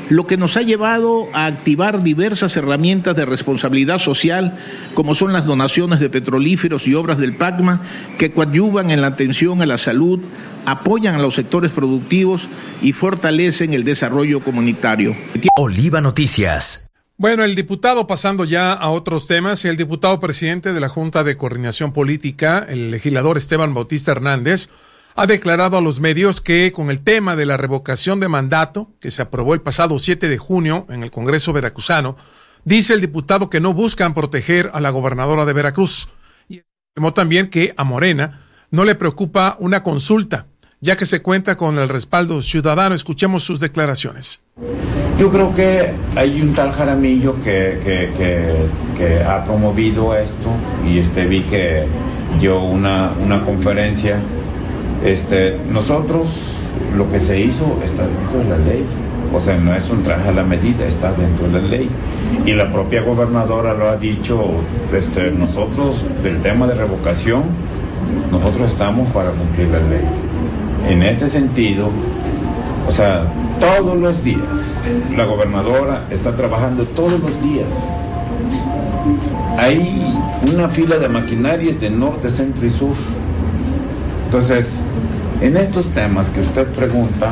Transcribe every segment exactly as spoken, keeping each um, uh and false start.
lo que nos ha llevado a activar diversas herramientas de responsabilidad social, como son las donaciones de petrolíferos y obras del PACMA, que coadyuvan en la atención a la salud, apoyan a los sectores productivos y fortalecen el desarrollo comunitario. Oliva Noticias. Bueno, el diputado, pasando ya a otros temas, el diputado presidente de la Junta de Coordinación Política, el legislador Esteban Bautista Hernández, ha declarado a los medios que con el tema de la revocación de mandato, que se aprobó el pasado siete de junio en el Congreso veracruzano, dice el diputado que no buscan proteger a la gobernadora de Veracruz. Y afirmó también que a Morena no le preocupa una consulta, ya que se cuenta con el respaldo ciudadano. Escuchemos sus declaraciones. Yo creo que hay un tal Jaramillo que, que, que, que ha promovido esto y este vi que dio una, una conferencia. Este, nosotros, lo que se hizo está dentro de la ley, o sea, no es un traje a la medida, está dentro de la ley. Y la propia gobernadora lo ha dicho, este, nosotros, del tema de revocación, nosotros estamos para cumplir la ley. En este sentido, o sea, todos los días, la gobernadora está trabajando todos los días. Hay una fila de maquinarias de norte, centro y sur. Entonces, en estos temas que usted pregunta,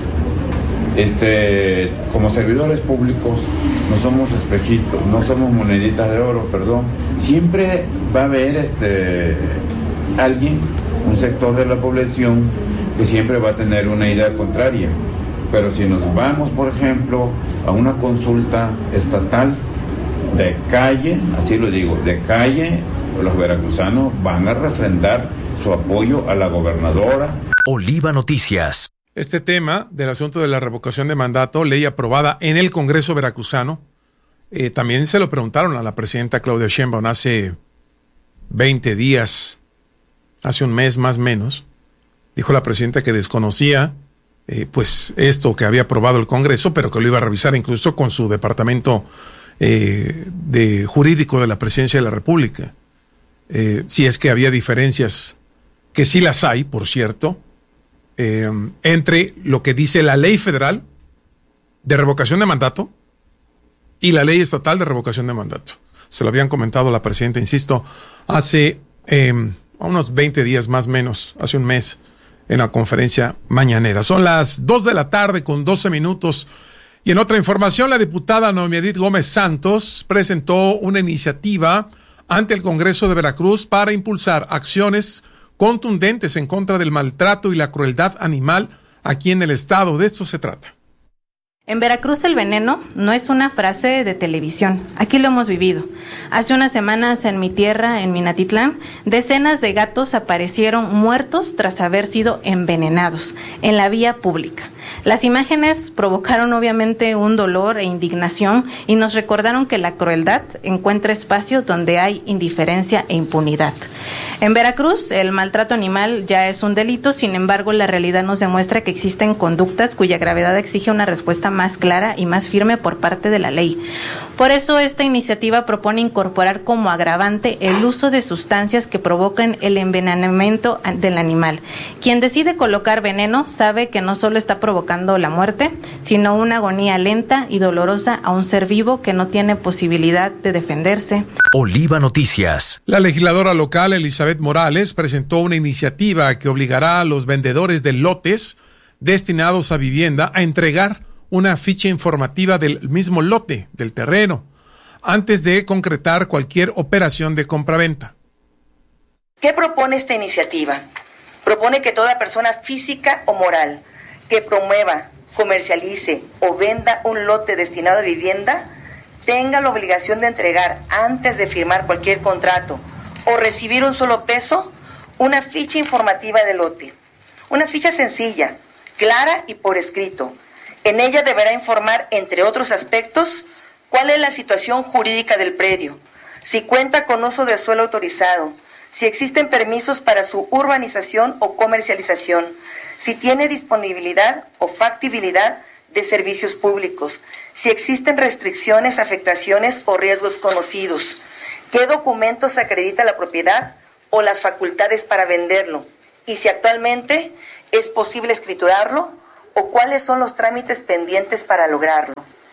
este, como servidores públicos, no somos espejitos, no somos moneditas de oro, perdón. Siempre va a haber este, alguien, un sector de la población, que siempre va a tener una idea contraria. Pero si nos vamos, por ejemplo, a una consulta estatal de calle, así lo digo, de calle, los veracruzanos van a refrendar su apoyo a la gobernadora. Oliva Noticias. Este tema del asunto de la revocación de mandato, ley aprobada en el Congreso veracruzano, eh, también se lo preguntaron a la presidenta Claudia Sheinbaum hace veinte días, hace un mes más o menos. Dijo la presidenta que desconocía eh, pues esto que había aprobado el Congreso, pero que lo iba a revisar incluso con su departamento eh, de jurídico de la Presidencia de la República. Eh, si es que había diferencias, que sí las hay, por cierto, eh, entre lo que dice la ley federal de revocación de mandato y la ley estatal de revocación de mandato. Se lo habían comentado la presidenta, insisto, hace eh, unos veinte días más o menos, hace un mes, en la conferencia mañanera. Son las dos de la tarde con doce minutos. Y en otra información, la diputada Noemí Edith Gómez Santos presentó una iniciativa ante el Congreso de Veracruz para impulsar acciones contundentes en contra del maltrato y la crueldad animal aquí en el estado. De esto se trata. En Veracruz el veneno no es una frase de televisión, aquí lo hemos vivido. Hace unas semanas en mi tierra, en Minatitlán, decenas de gatos aparecieron muertos tras haber sido envenenados en la vía pública. Las imágenes provocaron obviamente un dolor e indignación y nos recordaron que la crueldad encuentra espacios donde hay indiferencia e impunidad. En Veracruz el maltrato animal ya es un delito, sin embargo la realidad nos demuestra que existen conductas cuya gravedad exige una respuesta más clara y más firme por parte de la ley. Por eso esta iniciativa propone incorporar como agravante el uso de sustancias que provocan el envenenamiento del animal. Quien decide colocar veneno sabe que no solo está provocando la muerte, sino una agonía lenta y dolorosa a un ser vivo que no tiene posibilidad de defenderse. Oliva Noticias. La legisladora local Elizabeth Morales presentó una iniciativa que obligará a los vendedores de lotes destinados a vivienda a entregar una ficha informativa del mismo lote, del terreno, antes de concretar cualquier operación de compraventa. ¿Qué propone esta iniciativa? Propone que toda persona física o moral que promueva, comercialice o venda un lote destinado a vivienda tenga la obligación de entregar, antes de firmar cualquier contrato o recibir un solo peso, una ficha informativa del lote. Una ficha sencilla, clara y por escrito. En ella deberá informar, entre otros aspectos, cuál es la situación jurídica del predio, si cuenta con uso de suelo autorizado, si existen permisos para su urbanización o comercialización, si tiene disponibilidad o factibilidad de servicios públicos, si existen restricciones, afectaciones o riesgos conocidos, qué documentos acredita la propiedad o las facultades para venderlo, y si actualmente es posible escriturarlo o cuáles son los trámites pendientes para lograrlo.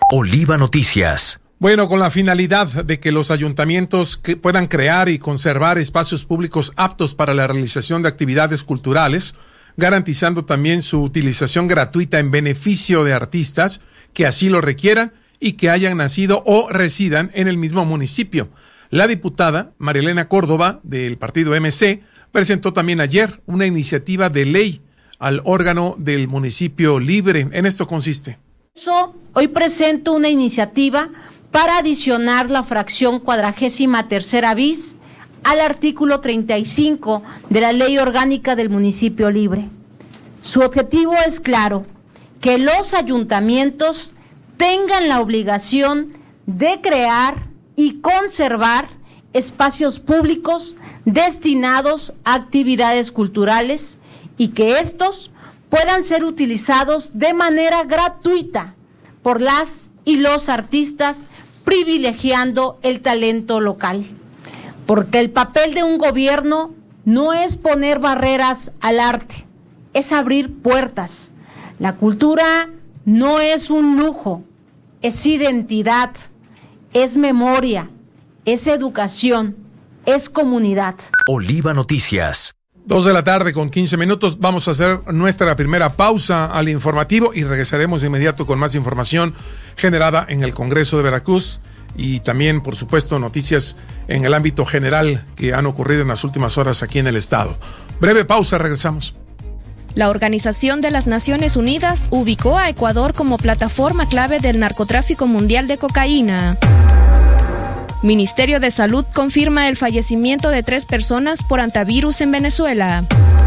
Oliva Noticias. Bueno, con la finalidad de que los ayuntamientos que puedan crear y conservar espacios públicos aptos para la realización de actividades culturales, garantizando también su utilización gratuita en beneficio de artistas que así lo requieran y que hayan nacido o residan en el mismo municipio. La diputada María Elena Córdoba, del partido M C, presentó también ayer una iniciativa de ley al órgano del municipio libre. En esto consiste. Hoy presento una iniciativa para adicionar la fracción cuadragésima tercera bis al artículo treinta y cinco de la Ley Orgánica del Municipio Libre. Su objetivo es claro, que los ayuntamientos tengan la obligación de crear y conservar espacios públicos destinados a actividades culturales y que estos puedan ser utilizados de manera gratuita por las y los artistas, privilegiando el talento local. Porque el papel de un gobierno no es poner barreras al arte, es abrir puertas. La cultura no es un lujo, es identidad, es memoria, es educación, es comunidad. Oliva Noticias. Dos de la tarde con quince minutos. Vamos a hacer nuestra primera pausa al informativo y regresaremos de inmediato con más información generada en el Congreso de Veracruz y también, por supuesto, noticias en el ámbito general que han ocurrido en las últimas horas aquí en el estado. Breve pausa, regresamos. La Organización de las Naciones Unidas ubicó a Ecuador como plataforma clave del narcotráfico mundial de cocaína. Ministerio de Salud confirma el fallecimiento de tres personas por antivirus en Venezuela.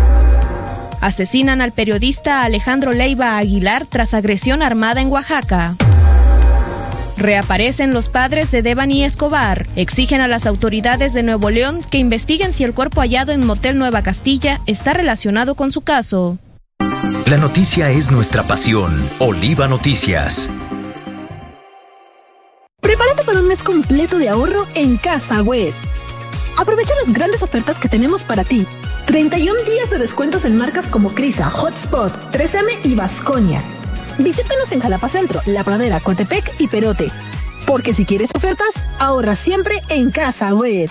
Asesinan al periodista Alejandro Leiva Aguilar tras agresión armada en Oaxaca. Reaparecen los padres de Devani Escobar. Exigen a las autoridades de Nuevo León que investiguen si el cuerpo hallado en Motel Nueva Castilla está relacionado con su caso. La noticia es nuestra pasión. Oliva Noticias. Prepárate para un mes completo de ahorro en Casa Web. Aprovecha las grandes ofertas que tenemos para ti. treinta y un días de descuentos en marcas como Crisa, Hotspot, tres eme y Vasconia. Visítanos en Jalapa Centro, La Pradera, Coatepec y Perote. Porque si quieres ofertas, ahorra siempre en Casa Web.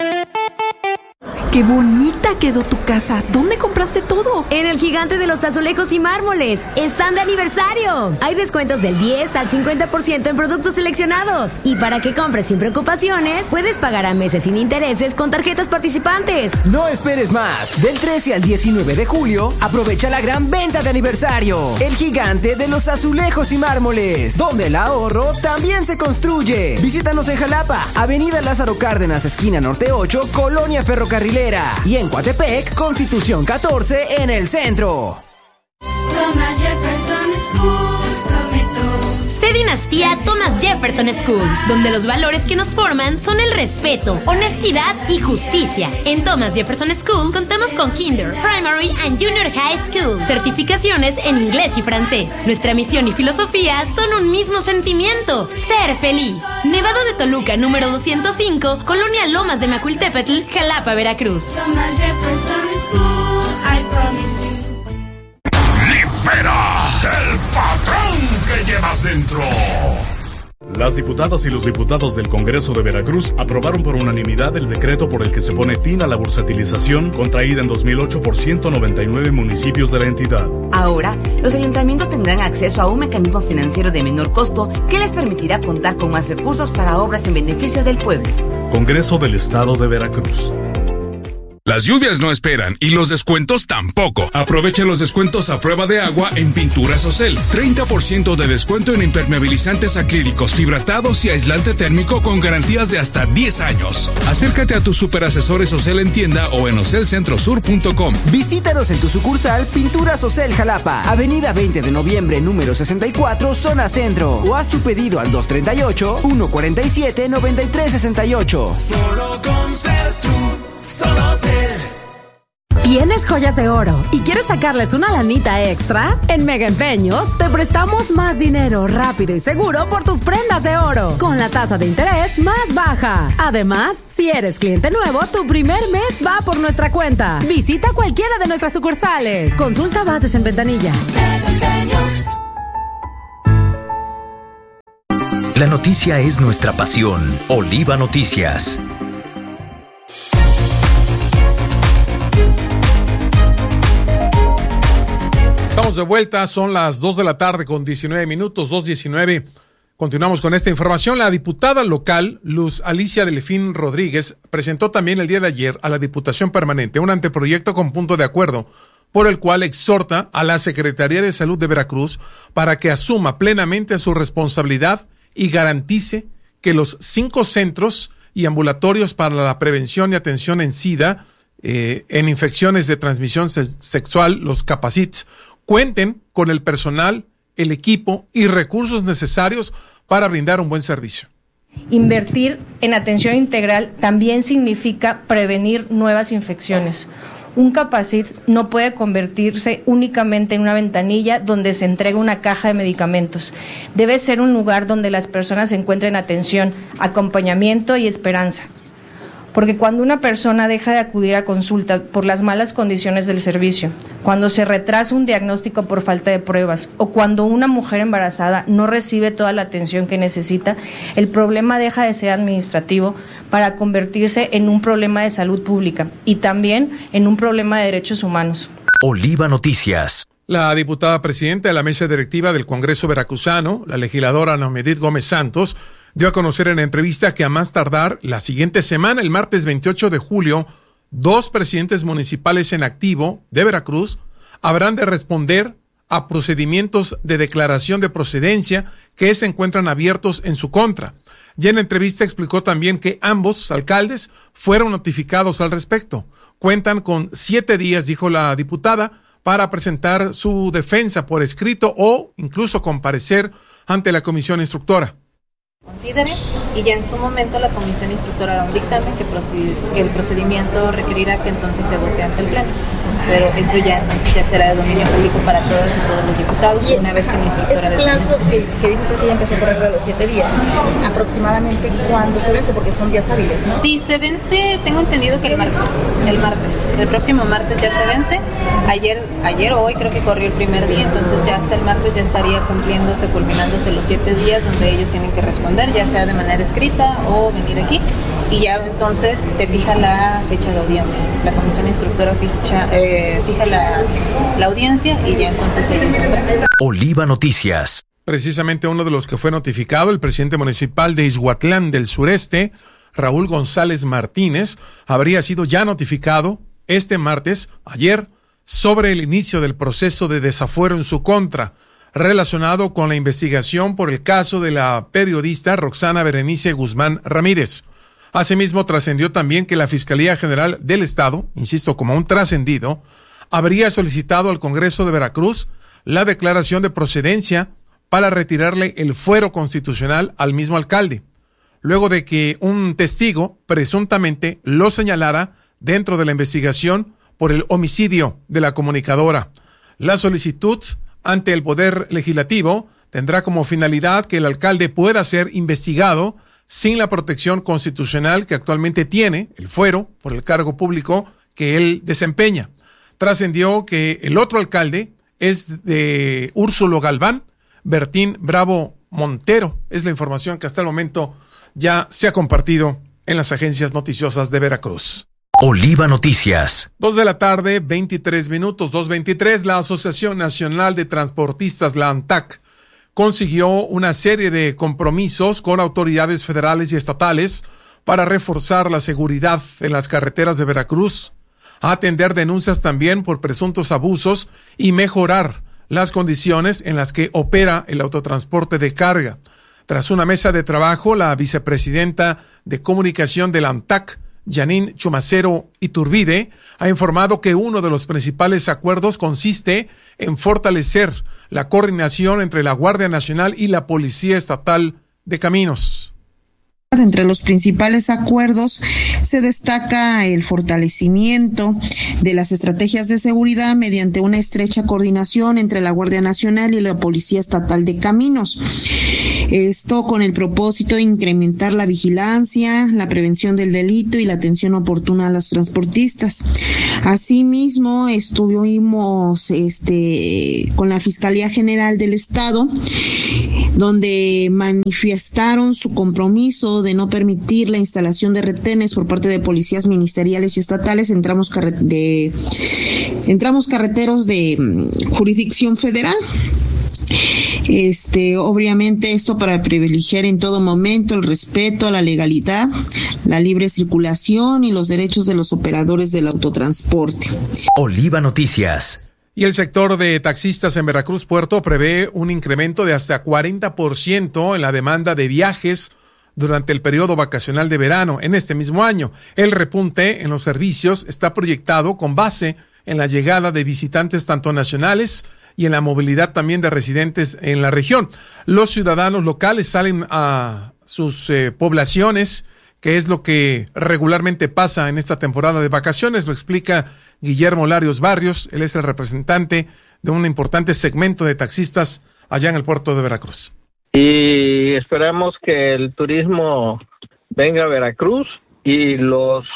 ¡Qué bonita quedó tu casa! ¿Dónde compraste todo? En el Gigante de los Azulejos y Mármoles. ¡Están de aniversario! Hay descuentos del diez al cincuenta por ciento en productos seleccionados. Y para que compres sin preocupaciones, puedes pagar a meses sin intereses con tarjetas participantes. No esperes más. Del trece al diecinueve de julio, aprovecha la gran venta de aniversario. El Gigante de los Azulejos y Mármoles, donde el ahorro también se construye. Visítanos en Jalapa, Avenida Lázaro Cárdenas, esquina Norte ocho, Colonia Ferrocarrilera. Y en Coatepec, Constitución catorce en el centro. Thomas Jefferson School, prometo. Sé Dinastía Thomas Jefferson School, donde los valores que nos forman son el respeto, honestidad y justicia. En Thomas Jefferson School contamos con Kinder, Primary and Junior High School, certificaciones en inglés y francés. Nuestra misión y filosofía son un mismo sentimiento: ser feliz. Nevado de Toluca, número doscientos cinco, Colonia Lomas de Macuiltepetl, Jalapa, Veracruz. Thomas Jefferson School, I promise you. ¡Libera el patrón que llevas dentro! Las diputadas y los diputados del Congreso de Veracruz aprobaron por unanimidad el decreto por el que se pone fin a la bursatilización contraída en dos mil ocho por ciento noventa y nueve municipios de la entidad. Ahora, los ayuntamientos tendrán acceso a un mecanismo financiero de menor costo que les permitirá contar con más recursos para obras en beneficio del pueblo. Congreso del Estado de Veracruz. Las lluvias no esperan y los descuentos tampoco. Aprovecha los descuentos a prueba de agua en Pinturas Ocel. treinta por ciento de descuento en impermeabilizantes acrílicos, fibratados y aislante térmico con garantías de hasta diez años. Acércate a tus superasesores Ocel en tienda o en ocel centro sur punto com. Visítanos en tu sucursal Pinturas Ocel Jalapa, Avenida veinte de noviembre, número sesenta y cuatro, zona centro. O haz tu pedido al dos treinta y ocho, uno cuarenta y siete, noventa y tres sesenta y ocho. Solo con ser tú. Solo ser. ¿Tienes joyas de oro y quieres sacarles una lanita extra? En Mega Empeños te prestamos más dinero rápido y seguro por tus prendas de oro, con la tasa de interés más baja. Además, si eres cliente nuevo, tu primer mes va por nuestra cuenta. Visita cualquiera de nuestras sucursales. Consulta bases en ventanilla. Mega Empeños. La noticia es nuestra pasión. Oliva Noticias. Estamos de vuelta, son las dos de la tarde con diecinueve minutos, dos diecinueve. Continuamos con esta información. La diputada local, Luz Alicia Delfín Rodríguez, presentó también el día de ayer a la Diputación Permanente un anteproyecto con punto de acuerdo por el cual exhorta a la Secretaría de Salud de Veracruz para que asuma plenamente su responsabilidad y garantice que los cinco centros y ambulatorios para la prevención y atención en SIDA, eh, en infecciones de transmisión se- sexual, los CAPACITS, cuenten con el personal, el equipo y recursos necesarios para brindar un buen servicio. Invertir en atención integral también significa prevenir nuevas infecciones. Un Capacit no puede convertirse únicamente en una ventanilla donde se entrega una caja de medicamentos. Debe ser un lugar donde las personas encuentren atención, acompañamiento y esperanza. Porque cuando una persona deja de acudir a consulta por las malas condiciones del servicio, cuando se retrasa un diagnóstico por falta de pruebas o cuando una mujer embarazada no recibe toda la atención que necesita, el problema deja de ser administrativo para convertirse en un problema de salud pública y también en un problema de derechos humanos. Oliva Noticias. La diputada presidenta de la mesa directiva del Congreso Veracruzano, la legisladora Noemedit Gómez Santos, dio a conocer en entrevista que a más tardar la siguiente semana, el martes veintiocho de julio, dos presidentes municipales en activo de Veracruz habrán de responder a procedimientos de declaración de procedencia que se encuentran abiertos en su contra. Y en entrevista explicó también que ambos alcaldes fueron notificados al respecto. Cuentan con siete días, dijo la diputada, para presentar su defensa por escrito o incluso comparecer ante la comisión instructora. Considere y ya en su momento la comisión instructora hará un dictamen que, proced- que el procedimiento requerirá que entonces se vote ante el pleno, pero eso ya entonces ya será de dominio público para todas y todos los diputados Y una vez que la instructora ese defina. plazo que, que dice usted que ya empezó a correr de los siete días, aproximadamente cuándo se vence, porque son días hábiles, ¿no? Sí, se vence, tengo entendido que el martes, el martes, el próximo martes ya se vence. Ayer, ayer o hoy creo que corrió el primer día, entonces ya hasta el martes ya estaría cumpliéndose, culminándose los siete días donde ellos tienen que responder, ya sea de manera escrita o venir aquí, y ya entonces se fija la fecha de audiencia. La comisión instructora ficha, eh, fija la, la audiencia y ya entonces ellos vendrán. Oliva Noticias. Precisamente uno de los que fue notificado, el presidente municipal de Izhuatlán del Sureste, Raúl González Martínez, habría sido ya notificado este martes, ayer, sobre el inicio del proceso de desafuero en su contra, relacionado con la investigación por el caso de la periodista Roxana Berenice Guzmán Ramírez. Asimismo, trascendió también que la Fiscalía General del Estado, insisto, como un trascendido, habría solicitado al Congreso de Veracruz la declaración de procedencia para retirarle el fuero constitucional al mismo alcalde, luego de que un testigo presuntamente lo señalara dentro de la investigación por el homicidio de la comunicadora. La solicitud ante el Poder Legislativo tendrá como finalidad que el alcalde pueda ser investigado sin la protección constitucional que actualmente tiene, el fuero, por el cargo público que él desempeña. Trascendió que el otro alcalde es de Úrsulo Galván, Bertín Bravo Montero. Es la información que hasta el momento ya se ha compartido en las agencias noticiosas de Veracruz. Oliva Noticias. Dos de la tarde, veintitrés minutos, dos veintitrés. La Asociación Nacional de Transportistas, la ANTAC, consiguió una serie de compromisos con autoridades federales y estatales para reforzar la seguridad en las carreteras de Veracruz, atender denuncias también por presuntos abusos y mejorar las condiciones en las que opera el autotransporte de carga. Tras una mesa de trabajo, la vicepresidenta de comunicación de la ANTAC, Janine Chumacero Iturbide, ha informado que uno de los principales acuerdos consiste en fortalecer la coordinación entre la Guardia Nacional y la Policía Estatal de Caminos. Entre los principales acuerdos se destaca el fortalecimiento de las estrategias de seguridad mediante una estrecha coordinación entre la Guardia Nacional y la Policía Estatal de Caminos. Esto con el propósito de incrementar la vigilancia, la prevención del delito y la atención oportuna a los transportistas. Asimismo, estuvimos este, con la Fiscalía General del Estado, donde manifestaron su compromiso de no permitir la instalación de retenes por parte de policías ministeriales y estatales en tramos, carre- de, en tramos carreteros de um, jurisdicción federal. Este, obviamente esto para privilegiar en todo momento el respeto a la legalidad, la libre circulación y los derechos de los operadores del autotransporte. Oliva Noticias. Y el sector de taxistas en Veracruz Puerto prevé un incremento de hasta cuarenta por ciento en la demanda de viajes durante el periodo vacacional de verano en este mismo año. El repunte en los servicios está proyectado con base en la llegada de visitantes tanto nacionales y en la movilidad también de residentes en la región. Los ciudadanos locales salen a sus eh, poblaciones, que es lo que regularmente pasa en esta temporada de vacaciones, lo explica Guillermo Larios Barrios. Él es el representante de un importante segmento de taxistas allá en el puerto de Veracruz. Y esperamos que el turismo venga a Veracruz y los,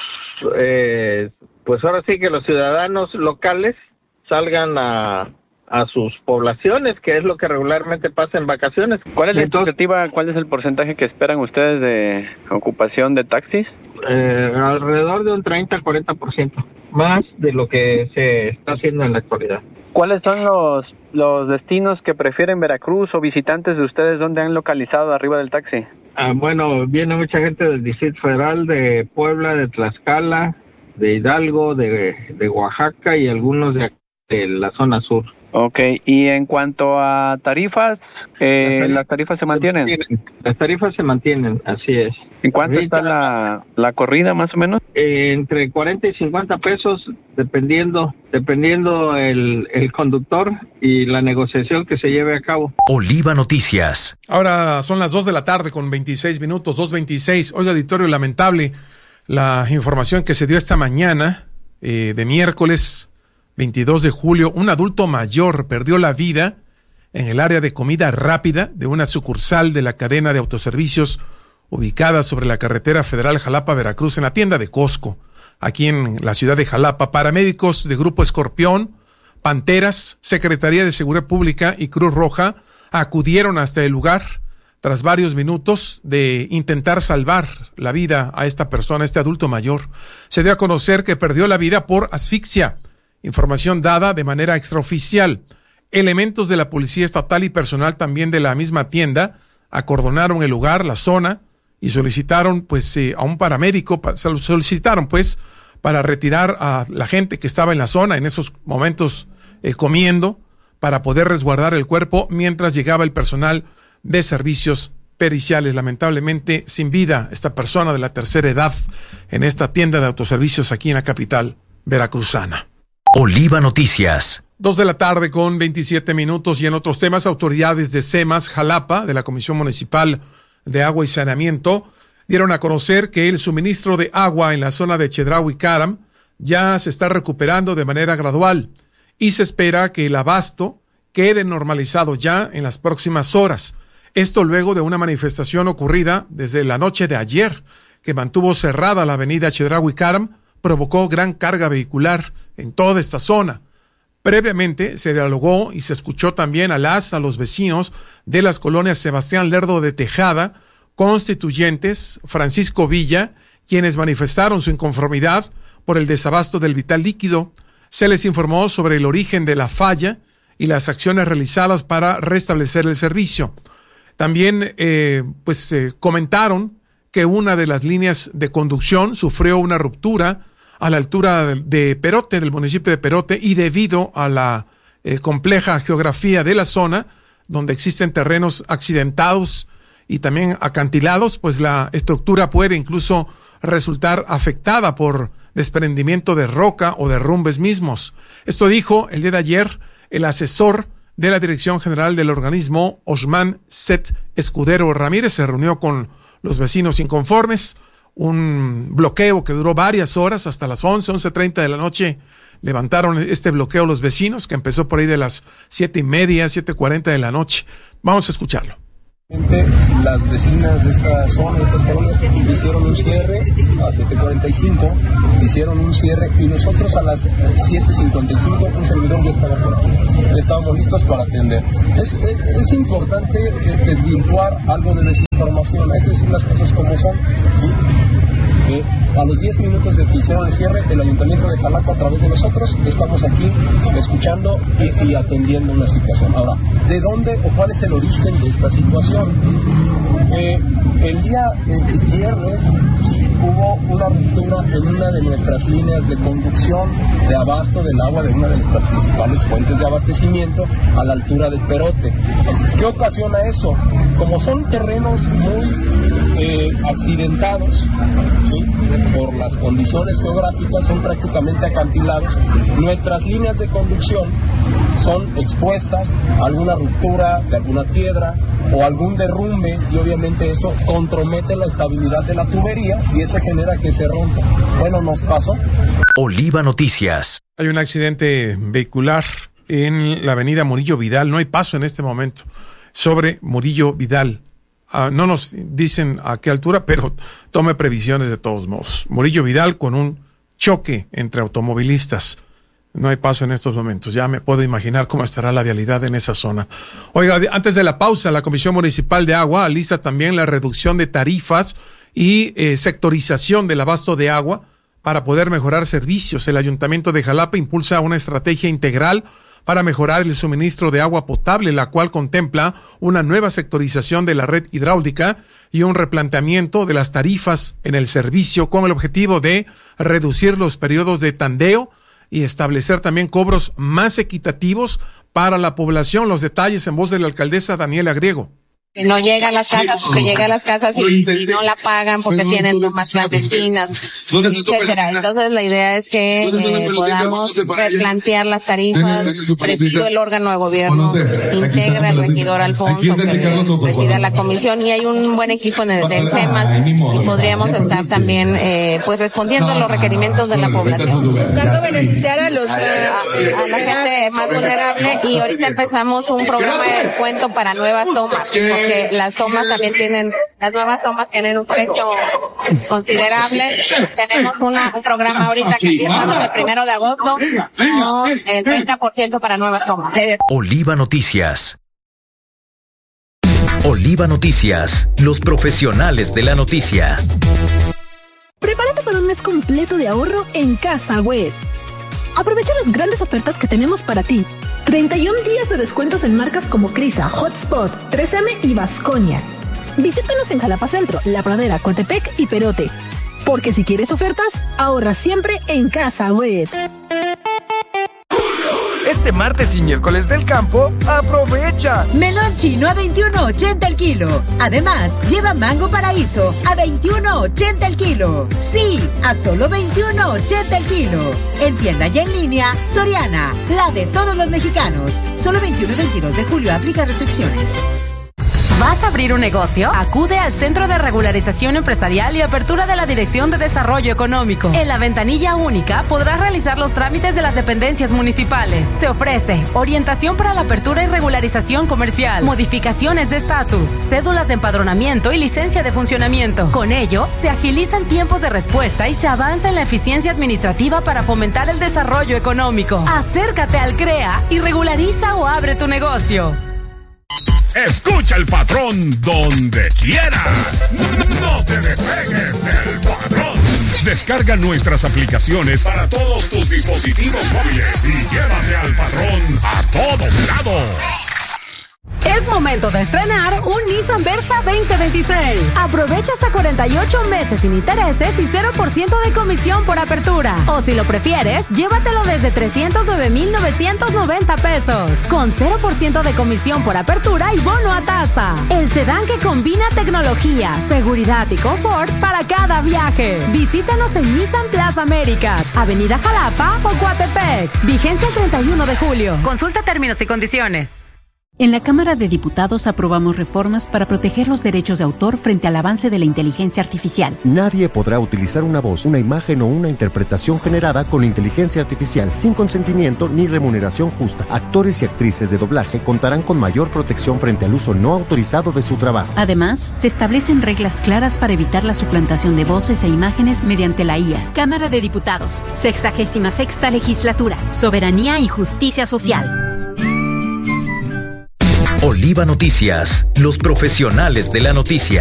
eh, pues ahora sí que los ciudadanos locales salgan a, a sus poblaciones, que es lo que regularmente pasa en vacaciones. ¿Cuál es la expectativa, cuál es el porcentaje que esperan ustedes de ocupación de taxis? Eh, alrededor de un treinta al cuarenta por ciento, más de lo que se está haciendo en la actualidad. ¿Cuáles son los los destinos que prefieren Veracruz o visitantes de ustedes donde han localizado arriba del taxi? Ah, bueno, viene mucha gente del Distrito Federal, de Puebla, de Tlaxcala, de Hidalgo, de, de Oaxaca y algunos de, de la zona sur. Ok, y en cuanto a tarifas, eh, las, tarifas ¿las tarifas se mantienen? Se mantienen? Las tarifas se mantienen, así es. ¿En cuánto Ahorita, está la, la corrida más o menos? Eh, entre cuarenta y cincuenta pesos, dependiendo dependiendo el, el conductor y la negociación que se lleve a cabo. Oliva Noticias. Ahora son las dos de la tarde con veintiséis minutos, dos veintiséis. Oiga, auditorio, lamentable la información que se dio esta mañana eh, de miércoles veintidós de julio. Un adulto mayor perdió la vida en el área de comida rápida de una sucursal de la cadena de autoservicios ubicada sobre la carretera federal Jalapa-Veracruz, en la tienda de Costco, aquí en la ciudad de Jalapa. Paramédicos de Grupo Escorpión, Panteras, Secretaría de Seguridad Pública y Cruz Roja acudieron hasta el lugar tras varios minutos de intentar salvar la vida a esta persona, a este adulto mayor. Se dio a conocer que perdió la vida por asfixia, información dada de manera extraoficial. Elementos de la Policía Estatal y personal también de la misma tienda acordonaron el lugar, la zona, y solicitaron pues eh, a un paramédico, solicitaron pues para retirar a la gente que estaba en la zona en esos momentos eh, comiendo, para poder resguardar el cuerpo mientras llegaba el personal de servicios periciales. Lamentablemente sin vida esta persona de la tercera edad en esta tienda de autoservicios aquí en la capital veracruzana. Oliva Noticias. Dos de la tarde con veintisiete minutos, y en otros temas, autoridades de CEMAS Jalapa, de la Comisión Municipal de Agua y Saneamiento, dieron a conocer que el suministro de agua en la zona de Chedraui Caram ya se está recuperando de manera gradual y se espera que el abasto quede normalizado ya en las próximas horas. Esto luego de una manifestación ocurrida desde la noche de ayer, que mantuvo cerrada la avenida Chedraui Caram, provocó gran carga vehicular en toda esta zona. Previamente se dialogó y se escuchó también a las, a los vecinos de las colonias Sebastián Lerdo de Tejada, Constituyentes, Francisco Villa, quienes manifestaron su inconformidad por el desabasto del vital líquido. Se les informó sobre el origen de la falla y las acciones realizadas para restablecer el servicio. También eh, pues eh, comentaron que una de las líneas de conducción sufrió una ruptura a la altura de Perote, del municipio de Perote, y debido a la eh, compleja geografía de la zona, donde existen terrenos accidentados y también acantilados, pues la estructura puede incluso resultar afectada por desprendimiento de roca o derrumbes mismos. Esto dijo el día de ayer el asesor de la Dirección General del organismo, Osman Set Escudero Ramírez. Se reunió con los vecinos inconformes, un bloqueo que duró varias horas, hasta las once, once treinta de la noche, levantaron este bloqueo los vecinos, que empezó por ahí de las siete y media, siete cuarenta de la noche. Vamos a escucharlo. Las vecinas de esta zona, de estas colonias, hicieron un cierre a siete cuarenta y cinco, hicieron un cierre y nosotros a las siete cincuenta y cinco un servidor ya estaba por aquí, estábamos listos para atender. Es, es, es importante desvirtuar algo de desinformación, hay que decir las cosas como son, ¿sí? Eh, a los diez minutos de que hicieron el cierre, el Ayuntamiento de Jalapa, a través de nosotros, estamos aquí escuchando y, y atendiendo una situación. Ahora, ¿de dónde o cuál es el origen de esta situación? Eh, el día eh, viernes sí, hubo una ruptura en una de nuestras líneas de conducción de abasto del agua de una de nuestras principales fuentes de abastecimiento a la altura del Perote. ¿Qué ocasiona eso? Como son terrenos muy eh, accidentados, ¿sí? Por las condiciones geográficas, son prácticamente acantilados, nuestras líneas de conducción son expuestas a alguna ruptura de alguna piedra o algún derrumbe, y obviamente eso compromete la estabilidad de la tubería y eso genera que se rompa. Bueno, nos pasó. Oliva Noticias. Hay un accidente vehicular en la avenida Murillo Vidal, no hay paso en este momento, sobre Murillo Vidal. Uh, no nos dicen a qué altura, pero tome previsiones de todos modos. Murillo Vidal con un choque entre automovilistas. No hay paso en estos momentos. Ya me puedo imaginar cómo estará la vialidad en esa zona. Oiga, antes de la pausa, la Comisión Municipal de Agua alista también la reducción de tarifas y eh, sectorización del abasto de agua para poder mejorar servicios. El Ayuntamiento de Jalapa impulsa una estrategia integral para mejorar el suministro de agua potable, la cual contempla una nueva sectorización de la red hidráulica y un replanteamiento de las tarifas en el servicio con el objetivo de reducir los periodos de tandeo y establecer también cobros más equitativos para la población. Los detalles en voz de la alcaldesa Daniela Griego. Que no llega a las casas, que llega a las casas y, y no la pagan porque tienen tomas clandestinas, etcétera. Entonces la idea es que eh, podamos replantear las tarifas. Presido el órgano de gobierno, integra el regidor Alfonso, que presida la comisión, y hay un buen equipo en el, del SEMAS, y podríamos estar también eh, pues respondiendo a los requerimientos de la población. Buscando beneficiar a los a, a la gente más vulnerable, y ahorita empezamos un programa de descuento para nuevas tomas, porque las tomas también tienen, las nuevas tomas tienen un precio considerable. Tenemos una, un programa ahorita que empieza el primero de agosto con el treinta por ciento para nuevas tomas. Oliva Noticias. Oliva Noticias, los profesionales de la noticia. Prepárate para un mes completo de ahorro en Casa Web. Aprovecha las grandes ofertas que tenemos para ti. treinta y un días de descuentos en marcas como Crisa, Hotspot, tres eme y Baskonia. Visítanos en Jalapa Centro, La Pradera, Coatepec y Perote. Porque si quieres ofertas, ahorra siempre en Casa Web. Este martes y miércoles del campo, ¡aprovecha! Melón chino a veintiuno ochenta el kilo. Además, lleva mango paraíso a veintiuno ochenta el kilo. Sí, a solo veintiuno ochenta el kilo. En tienda y en línea, Soriana, la de todos los mexicanos. Solo veintiuno y veintidós de julio, aplica restricciones. ¿Vas a abrir un negocio? Acude al Centro de Regularización Empresarial y Apertura de la Dirección de Desarrollo Económico. En la ventanilla única podrás realizar los trámites de las dependencias municipales. Se ofrece orientación para la apertura y regularización comercial, modificaciones de estatus, cédulas de empadronamiento y licencia de funcionamiento. Con ello, se agilizan tiempos de respuesta y se avanza en la eficiencia administrativa para fomentar el desarrollo económico. Acércate al CREA y regulariza o abre tu negocio. Escucha el patrón donde quieras. No te despegues del patrón. Descarga nuestras aplicaciones para todos tus dispositivos móviles y llévate al patrón a todos lados. Es momento de estrenar un Nissan Versa veinte veintiséis. Aprovecha hasta cuarenta y ocho meses sin intereses y cero por ciento de comisión por apertura. O si lo prefieres, llévatelo desde trescientos nueve mil novecientos noventa pesos. Con cero por ciento de comisión por apertura y bono a tasa. El sedán que combina tecnología, seguridad y confort para cada viaje. Visítanos en Nissan Plaza Américas, Avenida Jalapa o Coatepec. Vigencia el treinta y uno de julio. Consulta términos y condiciones. En la Cámara de Diputados aprobamos reformas para proteger los derechos de autor frente al avance de la inteligencia artificial. Nadie podrá utilizar una voz, una imagen o una interpretación generada con inteligencia artificial sin consentimiento ni remuneración justa. Actores y actrices de doblaje contarán con mayor protección frente al uso no autorizado de su trabajo. Además, se establecen reglas claras para evitar la suplantación de voces e imágenes mediante la I A. Cámara de Diputados, sexagésima sexta legislatura, soberanía y justicia social. Oliva Noticias, los profesionales de la noticia.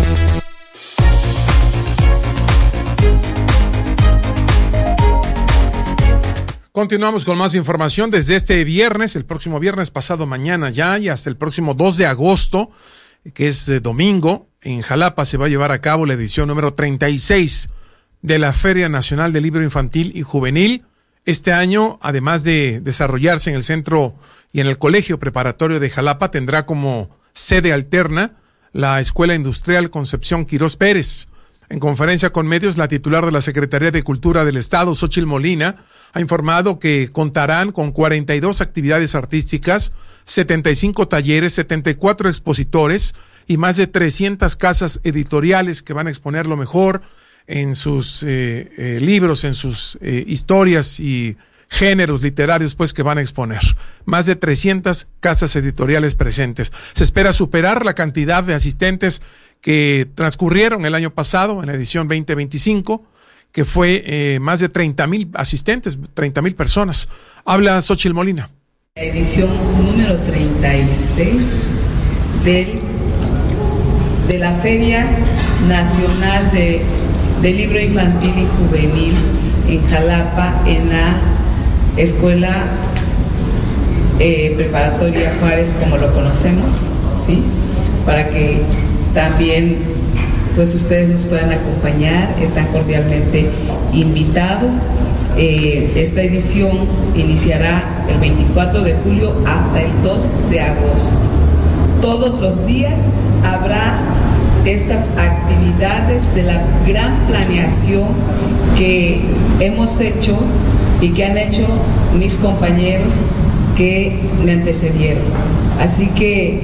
Continuamos con más información desde este viernes, el próximo viernes pasado mañana ya y hasta el próximo dos de agosto, que es eh, domingo, en Jalapa se va a llevar a cabo la edición número treinta y seis de la Feria Nacional del Libro Infantil y Juvenil. Este año, además de desarrollarse en el centro y en el Colegio Preparatorio de Jalapa, tendrá como sede alterna la Escuela Industrial Concepción Quirós Pérez. En conferencia con medios, la titular de la Secretaría de Cultura del Estado, Xóchitl Molina, ha informado que contarán con cuarenta y dos actividades artísticas, setenta y cinco talleres, setenta y cuatro expositores y más de trescientas casas editoriales que van a exponer lo mejor en sus eh, eh, libros, en sus eh, historias y géneros literarios pues que van a exponer. Más de trescientas casas editoriales presentes. Se espera superar la cantidad de asistentes que transcurrieron el año pasado en la edición veinte veinticinco, que fue eh, más de treinta mil asistentes, treinta mil personas. Habla Xóchitl Molina. La edición número treinta y seis de, de la Feria Nacional de, de Libro Infantil y Juvenil en Jalapa, en la Escuela eh, Preparatoria Juárez, como lo conocemos, ¿sí? Para que también pues ustedes nos puedan acompañar, están cordialmente invitados. Eh, esta edición iniciará el veinticuatro de julio hasta el dos de agosto. Todos los días habrá estas actividades de la gran planeación que hemos hecho y que han hecho mis compañeros que me antecedieron. Así que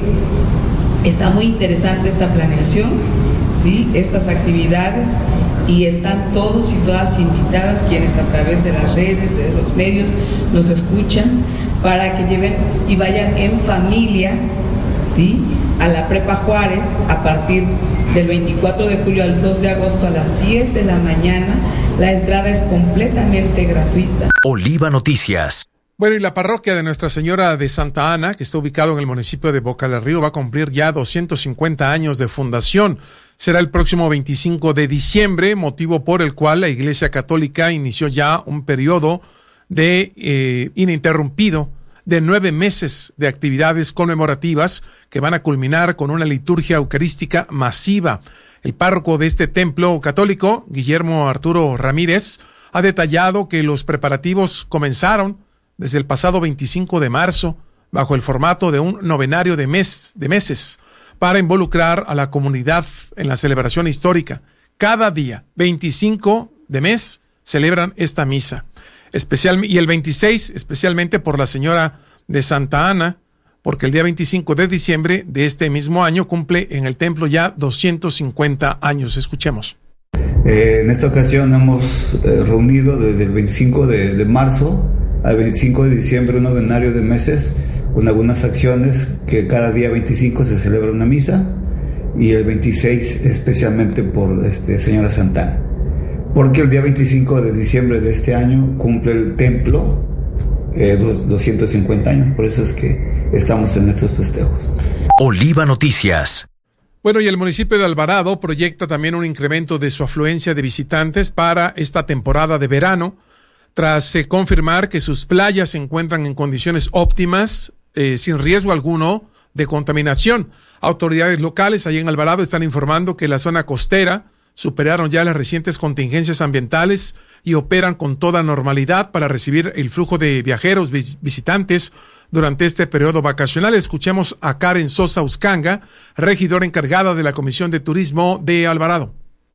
está muy interesante esta planeación, ¿sí? Estas actividades, y están todos y todas invitadas quienes a través de las redes, de los medios nos escuchan, para que lleven y vayan en familia, ¿sí? A la Prepa Juárez a partir del veinticuatro de julio al dos de agosto a las diez de la mañana. La entrada es completamente gratuita. Oliva Noticias. Bueno, y la parroquia de Nuestra Señora de Santa Ana, que está ubicado en el municipio de Boca del Río, va a cumplir ya doscientos cincuenta años de fundación. Será el próximo veinticinco de diciembre, motivo por el cual la Iglesia Católica inició ya un periodo de eh, ininterrumpido de nueve meses de actividades conmemorativas que van a culminar con una liturgia eucarística masiva. El párroco de este templo católico, Guillermo Arturo Ramírez, ha detallado que los preparativos comenzaron desde el pasado veinticinco de marzo, bajo el formato de un novenario de mes, de meses, para involucrar a la comunidad en la celebración histórica. Cada día, veinticinco de mes, celebran esta misa. Especial, y el veintiséis, especialmente por la Señora de Santa Ana, porque el día veinticinco de diciembre de este mismo año cumple en el templo ya doscientos cincuenta años. Escuchemos. Eh, en esta ocasión hemos eh, reunido desde el veinticinco de, de marzo al veinticinco de diciembre un novenario de meses con algunas acciones que cada día veinticinco se celebra una misa y el veintiséis especialmente por este, Señora Santana, porque el día veinticinco de diciembre de este año cumple el templo eh, doscientos cincuenta años, por eso es que estamos en estos festejos. Oliva Noticias. Bueno, y el municipio de Alvarado proyecta también un incremento de su afluencia de visitantes para esta temporada de verano, tras eh, confirmar que sus playas se encuentran en condiciones óptimas, eh, sin riesgo alguno de contaminación. Autoridades locales allí en Alvarado están informando que la zona costera superaron ya las recientes contingencias ambientales y operan con toda normalidad para recibir el flujo de viajeros, vis- visitantes durante este periodo vacacional. Escuchemos a Karen Sosa Uscanga, regidora encargada de la Comisión de Turismo de Alvarado.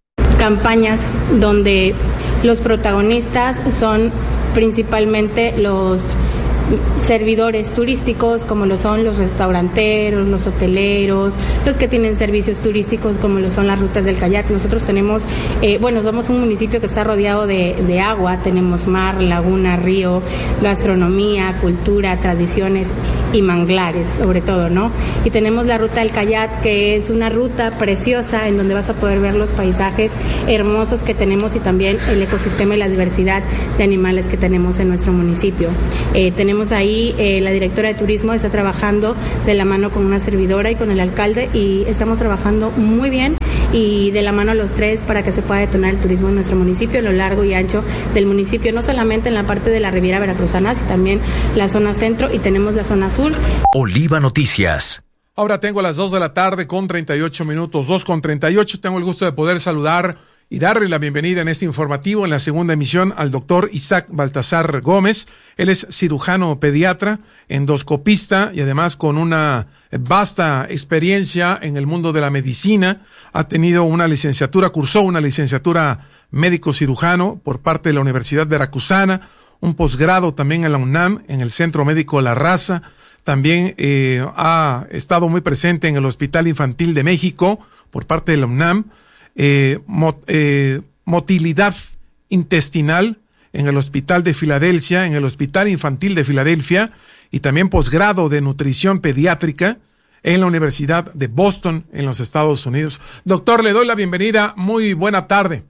Campañas donde los protagonistas son principalmente los servidores turísticos como lo son los restauranteros, los hoteleros, los que tienen servicios turísticos como lo son las rutas del kayak. Nosotros tenemos, eh, bueno, somos un municipio que está rodeado de, de agua, tenemos mar, laguna, río, gastronomía, cultura, tradiciones y manglares, sobre todo, ¿no? Y tenemos la ruta del kayak, que es una ruta preciosa en donde vas a poder ver los paisajes hermosos que tenemos y también el ecosistema y la diversidad de animales que tenemos en nuestro municipio. Eh, tenemos ahí, eh, la directora de turismo está trabajando de la mano con una servidora y con el alcalde, y estamos trabajando muy bien y de la mano a los tres para que se pueda detonar el turismo en nuestro municipio, a lo largo y ancho del municipio, no solamente en la parte de la Riviera Veracruzana, sino también la zona centro, y tenemos la zona sur. Oliva Noticias. Ahora tengo las dos de la tarde con treinta y ocho minutos, dos con treinta y ocho. Tengo el gusto de poder saludar y darle la bienvenida en este informativo, en la segunda emisión, al doctor Isaac Baltasar Gómez. Él es cirujano pediatra, endoscopista y además con una vasta experiencia en el mundo de la medicina. Ha tenido una licenciatura, cursó una licenciatura médico cirujano por parte de la Universidad Veracruzana, un posgrado también en la UNAM, en el Centro Médico La Raza. También eh, ha estado muy presente en el Hospital Infantil de México por parte de la UNAM. Eh, mot, eh, motilidad intestinal en el Hospital de Filadelfia, en el Hospital Infantil de Filadelfia, y también posgrado de nutrición pediátrica en la Universidad de Boston, en los Estados Unidos. Doctor, le doy la bienvenida. Muy buena tarde.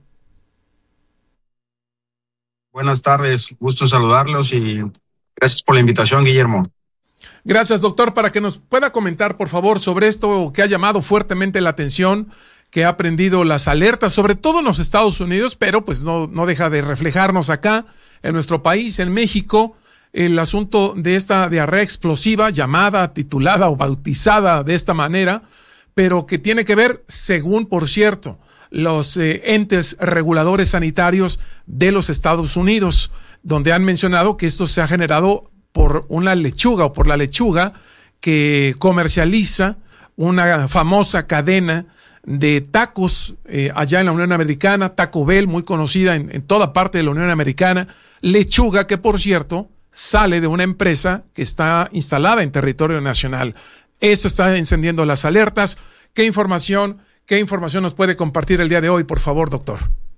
Buenas tardes, gusto saludarlos y gracias por la invitación, Guillermo. Gracias, doctor. Para que nos pueda comentar, por favor, sobre esto que ha llamado fuertemente la atención, que ha prendido las alertas, sobre todo en los Estados Unidos, pero pues no, no deja de reflejarnos acá, en nuestro país, en México, el asunto de esta diarrea explosiva, llamada, titulada o bautizada de esta manera, pero que tiene que ver, según, por cierto, los eh, entes reguladores sanitarios de los Estados Unidos, donde han mencionado que esto se ha generado por una lechuga o por la lechuga que comercializa una famosa cadena de tacos eh, allá en la Unión Americana, Taco Bell, muy conocida en, en toda parte de la Unión Americana, lechuga que, por cierto, sale de una empresa que está instalada en territorio nacional. Esto está encendiendo las alertas. ¿Qué información, qué información nos puede compartir el día de hoy, por favor, doctor?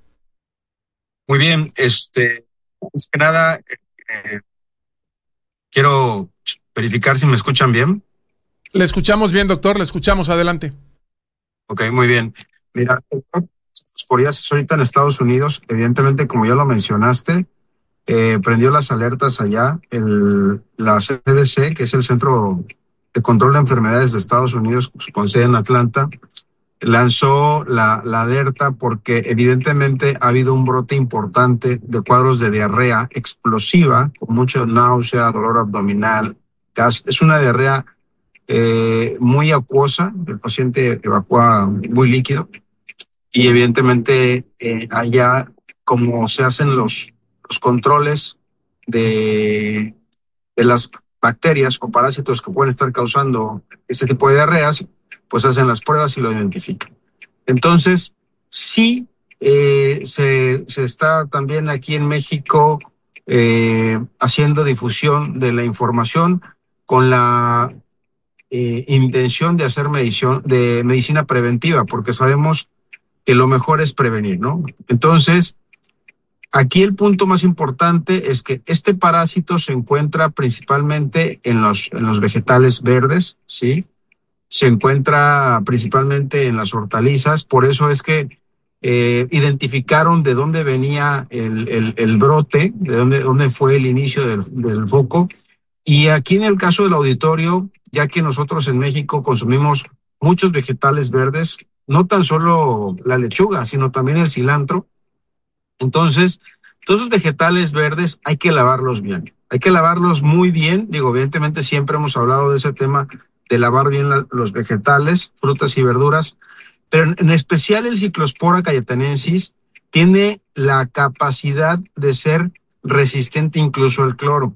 Muy bien, este, más que nada, eh, quiero verificar si me escuchan bien. Le escuchamos bien, doctor, le escuchamos, adelante. Ok, muy bien. Mira, fosforiasis ahorita en Estados Unidos, evidentemente, como ya lo mencionaste, eh, prendió las alertas allá. El, la C D C, que es el Centro de Control de Enfermedades de Estados Unidos, con sede en Atlanta, lanzó la, la alerta porque evidentemente ha habido un brote importante de cuadros de diarrea explosiva, con mucha náusea, dolor abdominal, gas. Es una diarrea Eh, muy acuosa, el paciente evacúa muy líquido y evidentemente eh, allá, como se hacen los, los controles de, de las bacterias o parásitos que pueden estar causando este tipo de diarreas, pues hacen las pruebas y lo identifican. Entonces, sí, eh, se, se está también aquí en México eh, haciendo difusión de la información con la Eh, intención de hacer medición, de medicina preventiva, porque sabemos que lo mejor es prevenir, ¿no? Entonces, aquí el punto más importante es que este parásito se encuentra principalmente en los, en los vegetales verdes, ¿sí? Se encuentra principalmente en las hortalizas, por eso es que eh, identificaron de dónde venía el, el, el brote, de dónde, dónde fue el inicio del, del foco. Y aquí en el caso del auditorio, ya que nosotros en México consumimos muchos vegetales verdes, no tan solo la lechuga, sino también el cilantro. Entonces, todos esos vegetales verdes hay que lavarlos bien. Hay que lavarlos muy bien. Digo, evidentemente siempre hemos hablado de ese tema de lavar bien la, los vegetales, frutas y verduras, pero en, en especial el Cyclospora cayetanensis tiene la capacidad de ser resistente incluso al cloro.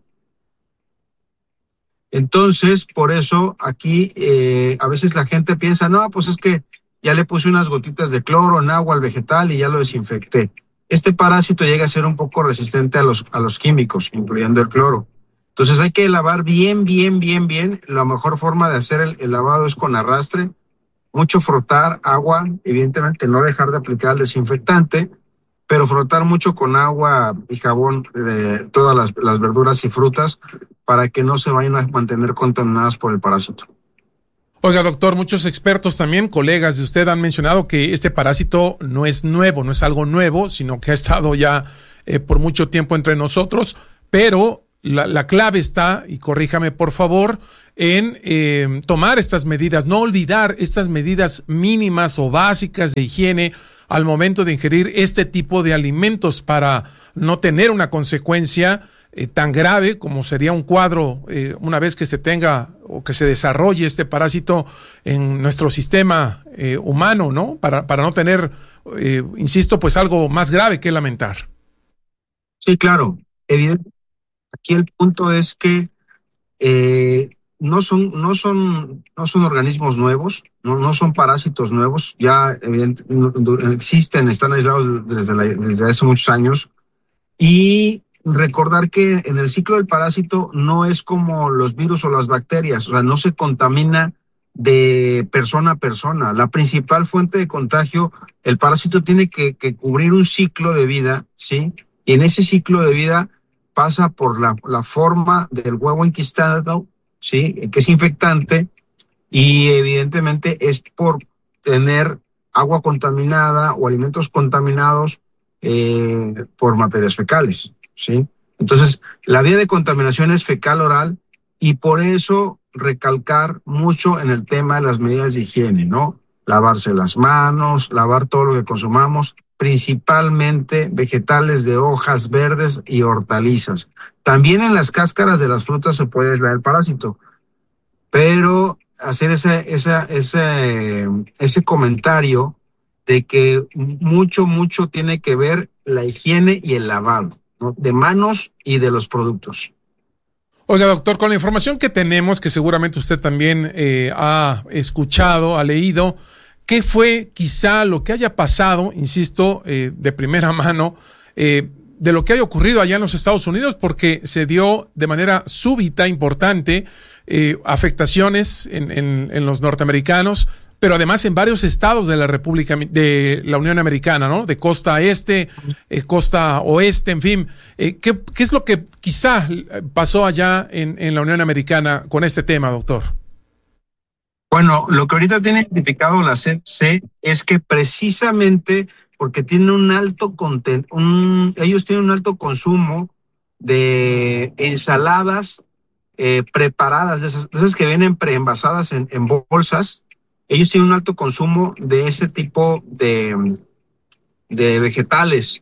Entonces, por eso aquí eh, a veces la gente piensa, no, pues es que ya le puse unas gotitas de cloro en agua al vegetal y ya lo desinfecté. Este parásito llega a ser un poco resistente a los, a los químicos, incluyendo el cloro. Entonces hay que lavar bien, bien, bien, bien. La mejor forma de hacer el, el lavado es con arrastre, mucho frotar, agua, evidentemente no dejar de aplicar el desinfectante, pero frotar mucho con agua y jabón eh, todas las, las verduras y frutas para que no se vayan a mantener contaminadas por el parásito. Oiga, doctor, muchos expertos también, colegas de usted, han mencionado que este parásito no es nuevo, no es algo nuevo, sino que ha estado ya eh, por mucho tiempo entre nosotros, pero la, la clave está, y corríjame por favor, en eh, tomar estas medidas, no olvidar estas medidas mínimas o básicas de higiene al momento de ingerir este tipo de alimentos para no tener una consecuencia eh, tan grave como sería un cuadro eh, una vez que se tenga o que se desarrolle este parásito en nuestro sistema eh, humano, ¿no? Para, para no tener, eh, insisto, pues algo más grave que lamentar. Sí, claro. Evidente. Aquí el punto es que eh, no son, no son, no son organismos nuevos, no, no son parásitos nuevos, ya evidente, existen, están aislados desde, la, desde hace muchos años. Y recordar que en el ciclo del parásito no es como los virus o las bacterias, o sea, no se contamina de persona a persona. La principal fuente de contagio, el parásito tiene que, que cubrir un ciclo de vida, ¿sí? Y en ese ciclo de vida pasa por la, la forma del huevo enquistado, ¿sí? Que es infectante, y evidentemente es por tener agua contaminada o alimentos contaminados eh, por materias fecales, ¿sí? Entonces, la vía de contaminación es fecal oral, y por eso recalcar mucho en el tema de las medidas de higiene, ¿no? Lavarse las manos, lavar todo lo que consumamos, principalmente vegetales de hojas verdes y hortalizas. También en las cáscaras de las frutas se puede aislar el parásito, pero hacer ese, ese, ese, ese comentario de que mucho, mucho tiene que ver la higiene y el lavado, ¿no? De manos y de los productos. Oiga, doctor, con la información que tenemos, que seguramente usted también eh, ha escuchado, ha leído, ¿qué fue quizá lo que haya pasado, insisto, eh, de primera mano, eh, de lo que haya ocurrido allá en los Estados Unidos? Porque se dio de manera súbita, importante, eh, afectaciones en, en, en los norteamericanos, pero además en varios estados de la República, de la Unión Americana, ¿no? De costa este, eh, costa oeste, en fin. Eh, ¿qué, ¿Qué es lo que quizá pasó allá en, en la Unión Americana con este tema, doctor? Bueno, lo que ahorita tiene identificado la C D C es que precisamente porque tiene un alto content, un, ellos tienen un alto consumo de ensaladas eh, preparadas, de esas, de esas que vienen preenvasadas en, en bolsas. Ellos tienen un alto consumo de ese tipo de, de vegetales.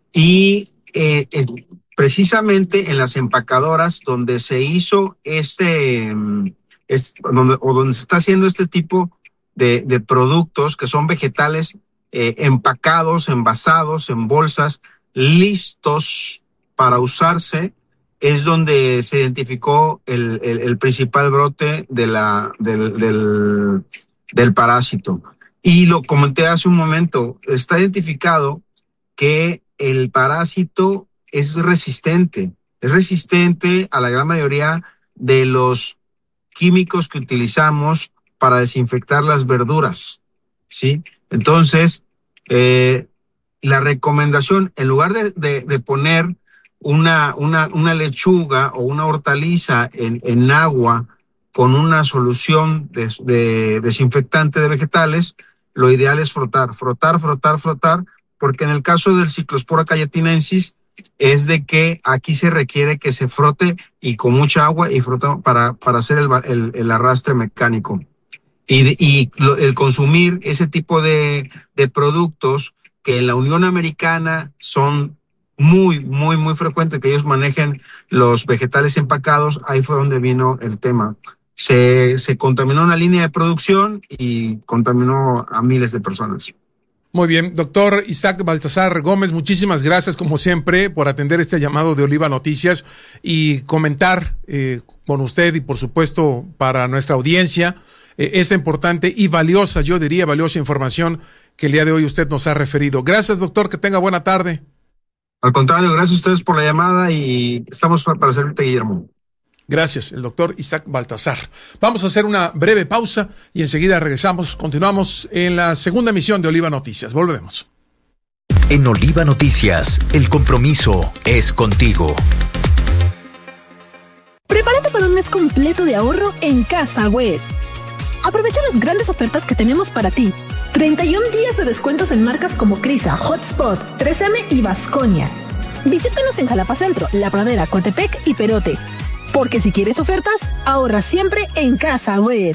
Y eh, eh, precisamente en las empacadoras donde se hizo este, es, donde, o donde se está haciendo este tipo de, de productos que son vegetales eh, empacados, envasados en bolsas, listos para usarse, es donde se identificó el, el, el principal brote de la, del, del del parásito. Y lo comenté hace un momento, está identificado que el parásito es resistente, es resistente a la gran mayoría de los químicos que utilizamos para desinfectar las verduras, ¿sí? Entonces, eh, la recomendación, en lugar de, de, de poner una, una, una lechuga o una hortaliza en, en agua con una solución de, de desinfectante de vegetales, lo ideal es frotar, frotar, frotar, frotar, porque en el caso del Cyclospora cayetinensis es de que aquí se requiere que se frote y con mucha agua y frota para, para hacer el, el, el arrastre mecánico. Y, de, y lo, el consumir ese tipo de, de productos que en la Unión Americana son muy, muy, muy frecuentes, que ellos manejen los vegetales empacados, ahí fue donde vino el tema. Se, se contaminó una línea de producción y contaminó a miles de personas. Muy bien, doctor Isaac Baltasar Gómez, muchísimas gracias como siempre por atender este llamado de Oliva Noticias y comentar eh, con usted y por supuesto para nuestra audiencia eh, esta importante y valiosa, yo diría valiosa información que el día de hoy usted nos ha referido. Gracias, doctor, que tenga buena tarde. Al contrario, gracias a ustedes por la llamada y estamos para servirte, Guillermo. Gracias, el doctor Isaac Baltasar. Vamos a hacer una breve pausa y enseguida regresamos. Continuamos en la segunda emisión de Oliva Noticias. Volvemos. En Oliva Noticias, el compromiso es contigo. Prepárate para un mes completo de ahorro en Casa Web. Aprovecha las grandes ofertas que tenemos para ti. treinta y un días de descuentos en marcas como Crisa, Hotspot, tres eme y Baskonia. Visítanos en Jalapa Centro, La Pradera, Coatepec y Perote. Porque si quieres ofertas, ahorra siempre en Casa Web.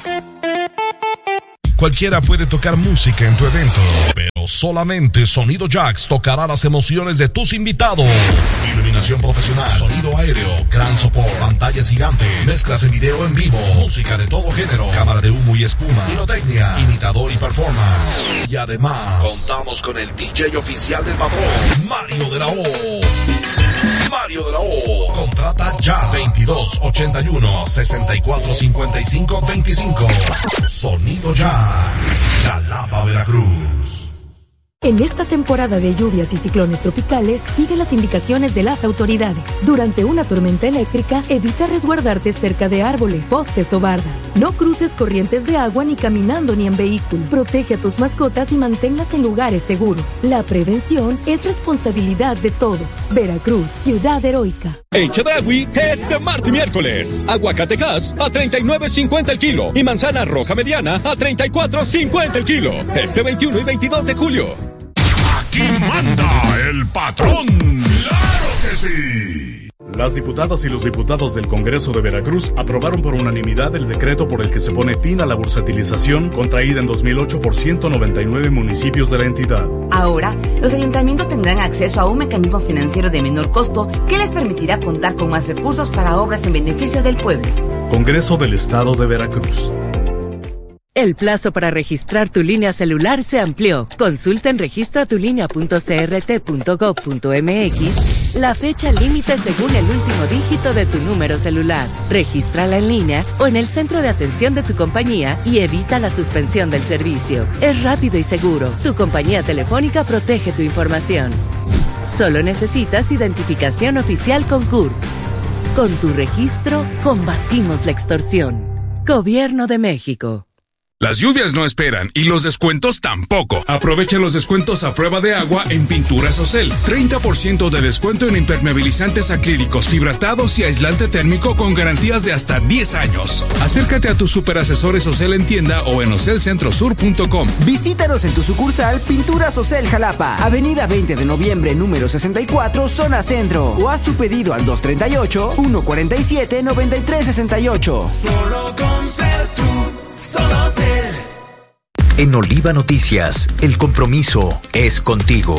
Cualquiera puede tocar música en tu evento, pero solamente Sonido Jax tocará las emociones de tus invitados. Iluminación profesional, sonido aéreo, gran soporte, pantallas gigantes, mezclas en video en vivo, música de todo género, cámara de humo y espuma, pirotecnia, imitador y performance. Y además, contamos con el D J oficial del patrón, Mario de la O. Mario de la O. Contrata ya veintidós ochenta y uno sesenta y cuatro cincuenta y cinco veinticinco. Sonido Jax, Jalapa, Veracruz. En esta temporada de lluvias y ciclones tropicales, sigue las indicaciones de las autoridades. Durante una tormenta eléctrica, evita resguardarte cerca de árboles, postes o bardas. No cruces corrientes de agua ni caminando ni en vehículo. Protege a tus mascotas y manténlas en lugares seguros. La prevención es responsabilidad de todos. Veracruz, ciudad heroica. En Chedraui, este martes y miércoles, aguacatejas a treinta y nueve cincuenta el kilo y manzana roja mediana a treinta y cuatro cincuenta el kilo. Este veintiuno y veintidós de julio. Aquí manda el patrón. ¡Claro que sí! Las diputadas y los diputados del Congreso de Veracruz aprobaron por unanimidad el decreto por el que se pone fin a la bursatilización contraída en dos mil ocho por ciento noventa y nueve municipios de la entidad. Ahora, los ayuntamientos tendrán acceso a un mecanismo financiero de menor costo que les permitirá contar con más recursos para obras en beneficio del pueblo. Congreso del Estado de Veracruz. El plazo para registrar tu línea celular se amplió. Consulta en registra tu línea punto c r t punto gob punto m x la fecha límite según el último dígito de tu número celular. Regístrala en línea o en el centro de atención de tu compañía y evita la suspensión del servicio. Es rápido y seguro. Tu compañía telefónica protege tu información. Solo necesitas identificación oficial con C U R. Con tu registro, combatimos la extorsión. Gobierno de México. Las lluvias no esperan y los descuentos tampoco. Aprovecha los descuentos a prueba de agua en Pinturas Ocel. treinta por ciento de descuento en impermeabilizantes acrílicos, fibratados y aislante térmico con garantías de hasta diez años. Acércate a tus superasesores Ocel en tienda o en ocel centro sur punto com. Visítanos en tu sucursal Pinturas Ocel Jalapa, Avenida veinte de noviembre, número sesenta y cuatro, zona centro. O haz tu pedido al dos treinta y ocho, uno cuarenta y siete, noventa y tres sesenta y ocho. Solo con ser tú. Solo ser. En Oliva Noticias, el compromiso es contigo.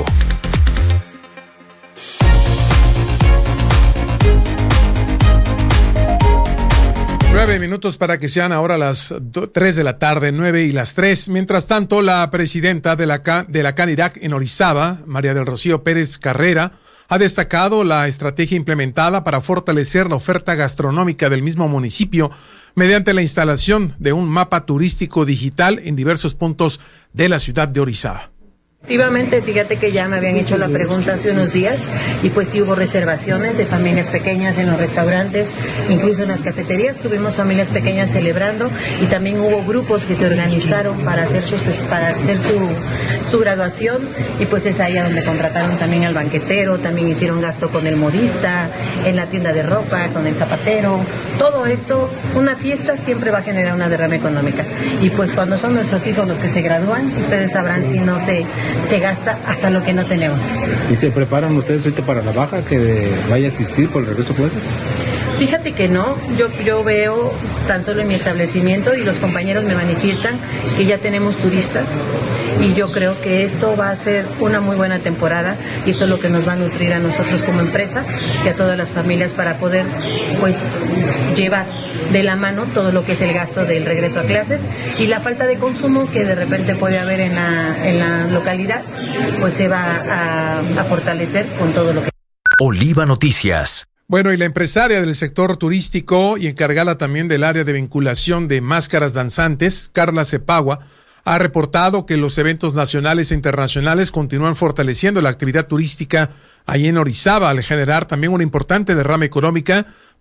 Nueve minutos para que sean ahora las tres de la tarde, nueve y las tres. Mientras tanto, la presidenta de la, de la Canirac en Orizaba, María del Rocío Pérez Carrera, ha destacado la estrategia implementada para fortalecer la oferta gastronómica del mismo municipio mediante la instalación de un mapa turístico digital en diversos puntos de la ciudad de Orizaba. Efectivamente, fíjate que ya me habían hecho la pregunta hace unos días y pues sí hubo reservaciones de familias pequeñas en los restaurantes, incluso en las cafeterías tuvimos familias pequeñas celebrando y también hubo grupos que se organizaron para hacer, sus, para hacer su, su graduación y pues es ahí a donde contrataron también al banquetero, también hicieron gasto con el modista, en la tienda de ropa, con el zapatero, todo esto, una fiesta siempre va a generar una derrama económica y pues cuando son nuestros hijos los que se gradúan, ustedes sabrán si no se... se gasta hasta lo que no tenemos. ¿Y se preparan ustedes ahorita para la baja que vaya a existir por el regreso de clases? Fíjate que no, yo, yo veo tan solo en mi establecimiento y los compañeros me manifiestan que ya tenemos turistas y yo creo que esto va a ser una muy buena temporada y esto es lo que nos va a nutrir a nosotros como empresa y a todas las familias para poder pues llevar de la mano todo lo que es el gasto del regreso a clases y la falta de consumo que de repente puede haber en la, en la localidad, pues se va a, a fortalecer con todo lo que... Oliva Noticias. Bueno, y la empresaria del sector turístico y encargada también del área de vinculación de máscaras danzantes, Carla Cepagua, ha reportado que los eventos nacionales e internacionales continúan fortaleciendo la actividad turística ahí en Orizaba, al generar también una importante derrama económica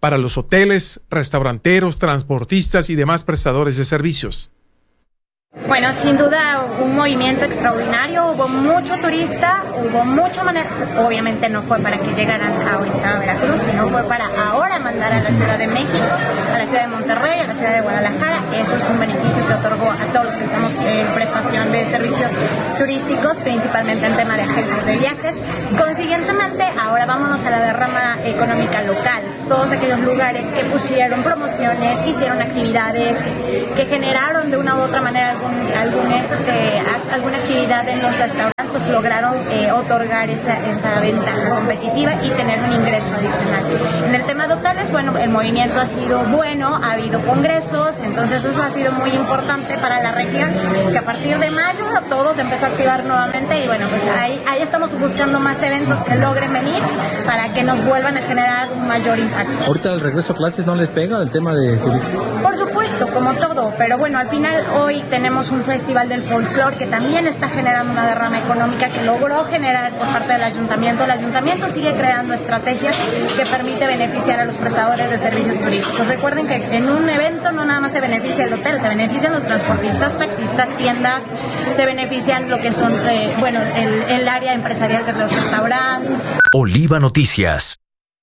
para los hoteles, restauranteros, transportistas y demás prestadores de servicios. Bueno, sin duda un movimiento extraordinario, hubo mucho turista, hubo mucha manera, obviamente no fue para que llegaran a Orizaba, Veracruz, sino fue para ahora mandar a la Ciudad de México, a la Ciudad de Monterrey, a la Ciudad de Guadalajara. Eso es un beneficio que otorgó a todos los que estamos en prestación de servicios turísticos, principalmente en tema de agencias de viajes. Consiguientemente, ahora vámonos a la derrama económica local, todos aquellos lugares que pusieron promociones, que hicieron actividades, que generaron de una u otra manera algún, algún este, alguna actividad en los restaurantes, pues lograron eh, otorgar esa, esa ventaja competitiva y tener un ingreso adicional. En el tema de hoteles, bueno, el movimiento ha sido bueno, ha habido congresos, entonces eso ha sido muy importante para la región, que a partir de mayo todo se empezó a activar nuevamente y bueno, pues ahí, ahí estamos buscando más eventos que logren venir para que nos vuelvan a generar un mayor impacto. ¿Ahorita el regreso a clases no les pega el tema de turismo? Por supuesto, como todo, pero bueno, al final hoy tenemos un festival del folclore que también está generando una derrama económica que logró generar por parte del ayuntamiento. El ayuntamiento sigue creando estrategias que permite beneficiar a los prestadores de servicios turísticos. Recuerden que en un evento no nada más se beneficia el hotel, se benefician los transportistas, taxistas, tiendas, se benefician lo que son, eh, bueno, el, el área empresarial de los restaurantes. Oliva Noticias.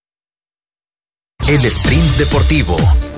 El sprint deportivo.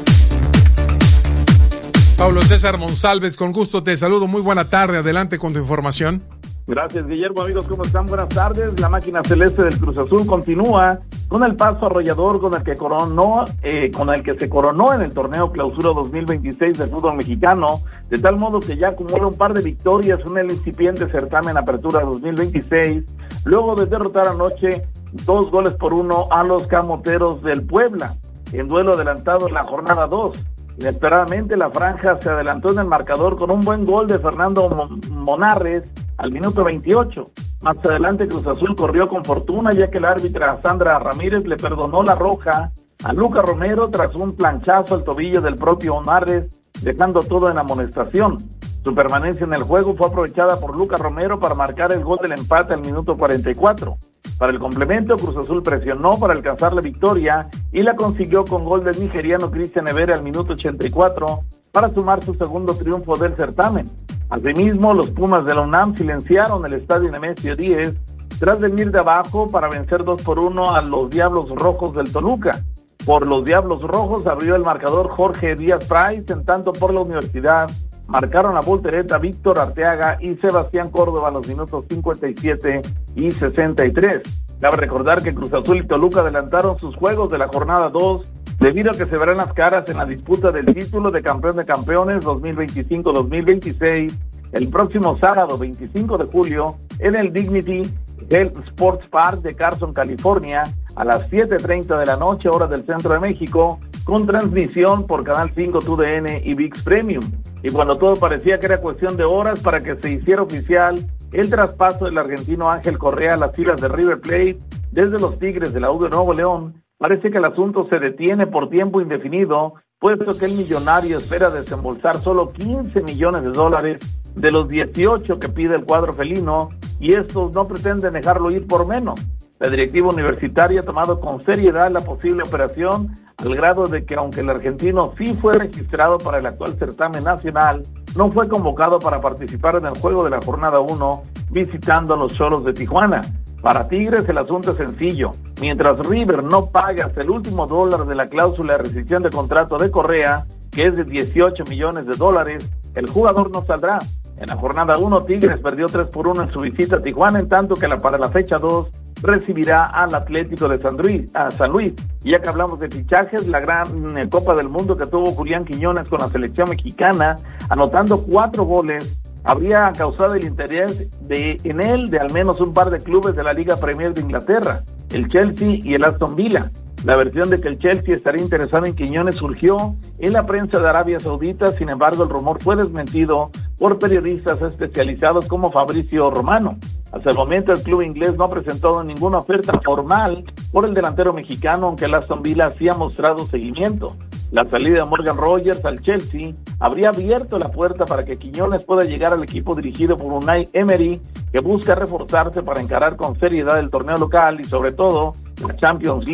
Pablo César Monsalves, con gusto te saludo. Muy buena tarde, adelante con tu información. Gracias, Guillermo. Amigos, ¿cómo están? Buenas tardes. La máquina celeste del Cruz Azul continúa con el paso arrollador con el que coronó, eh, con el que se coronó en el torneo Clausura dos mil veintiséis del fútbol mexicano, de tal modo que ya acumula un par de victorias en el incipiente certamen Apertura dos mil veintiséis, luego de derrotar anoche dos goles por uno a los Camoteros del Puebla, en duelo adelantado en la jornada dos. Inesperadamente la franja se adelantó en el marcador con un buen gol de Fernando Monarres al minuto veintiocho. Más adelante Cruz Azul corrió con fortuna, ya que la árbitra Sandra Ramírez le perdonó la roja a Luca Romero tras un planchazo al tobillo del propio Monarres, dejando todo en amonestación. Su permanencia en el juego fue aprovechada por Luca Romero para marcar el gol del empate al minuto cuarenta y cuatro. Para el complemento, Cruz Azul presionó para alcanzar la victoria y la consiguió con gol del nigeriano Cristian Evere al minuto ochenta y cuatro para sumar su segundo triunfo del certamen. Asimismo, los Pumas de la UNAM silenciaron el estadio Nemesio diez tras venir de abajo para vencer dos por uno a los Diablos Rojos del Toluca. Por los Diablos Rojos abrió el marcador Jorge Díaz Price, en tanto por la Universidad marcaron a voltereta Víctor Arteaga y Sebastián Córdoba a los minutos cincuenta y siete y sesenta y tres. Cabe recordar que Cruz Azul y Toluca adelantaron sus juegos de la jornada dos debido a que se verán las caras en la disputa del título de campeón de campeones dos mil veinticinco dos mil veintiséis el próximo sábado veinticinco de julio en el Dignity Health Sports Park de Carson, California, a las siete treinta de la noche, hora del centro de México, con transmisión por Canal cinco, T U D N y V I X Premium. Y cuando todo parecía que era cuestión de horas para que se hiciera oficial el traspaso del argentino Ángel Correa a las filas de River Plate desde los Tigres de la U de Nuevo León, parece que el asunto se detiene por tiempo indefinido, puesto que el millonario espera desembolsar solo quince millones de dólares de los dieciocho que pide el cuadro felino, y estos no pretenden dejarlo ir por menos. La directiva universitaria ha tomado con seriedad la posible operación, al grado de que aunque el argentino sí fue registrado para el actual certamen nacional, no fue convocado para participar en el juego de la jornada uno, visitando a los Cholos de Tijuana. Para Tigres el asunto es sencillo. Mientras River no paga hasta el último dólar de la cláusula de rescisión de contrato de Correa, que es de dieciocho millones de dólares, el jugador no saldrá. En la jornada uno, Tigres perdió tres por uno en su visita a Tijuana, en tanto que la, para la fecha dos recibirá al Atlético de San Luis, a San Luis. Y ya que hablamos de fichajes, la gran eh, Copa del Mundo que tuvo Julián Quiñones con la selección mexicana, anotando cuatro goles, habría causado el interés de en él de al menos un par de clubes de la Liga Premier de Inglaterra, el Chelsea y el Aston Villa. La versión de que el Chelsea estaría interesado en Quiñones surgió en la prensa de Arabia Saudita, sin embargo el rumor fue desmentido por periodistas especializados como Fabricio Romano. Hasta el momento el club inglés no ha presentado ninguna oferta formal por el delantero mexicano, aunque el Aston Villa sí ha mostrado seguimiento. La salida de Morgan Rogers al Chelsea habría abierto la puerta para que Quiñones pueda llegar al equipo dirigido por Unai Emery, que busca reforzarse para encarar con seriedad el torneo local y sobre todo la Champions League.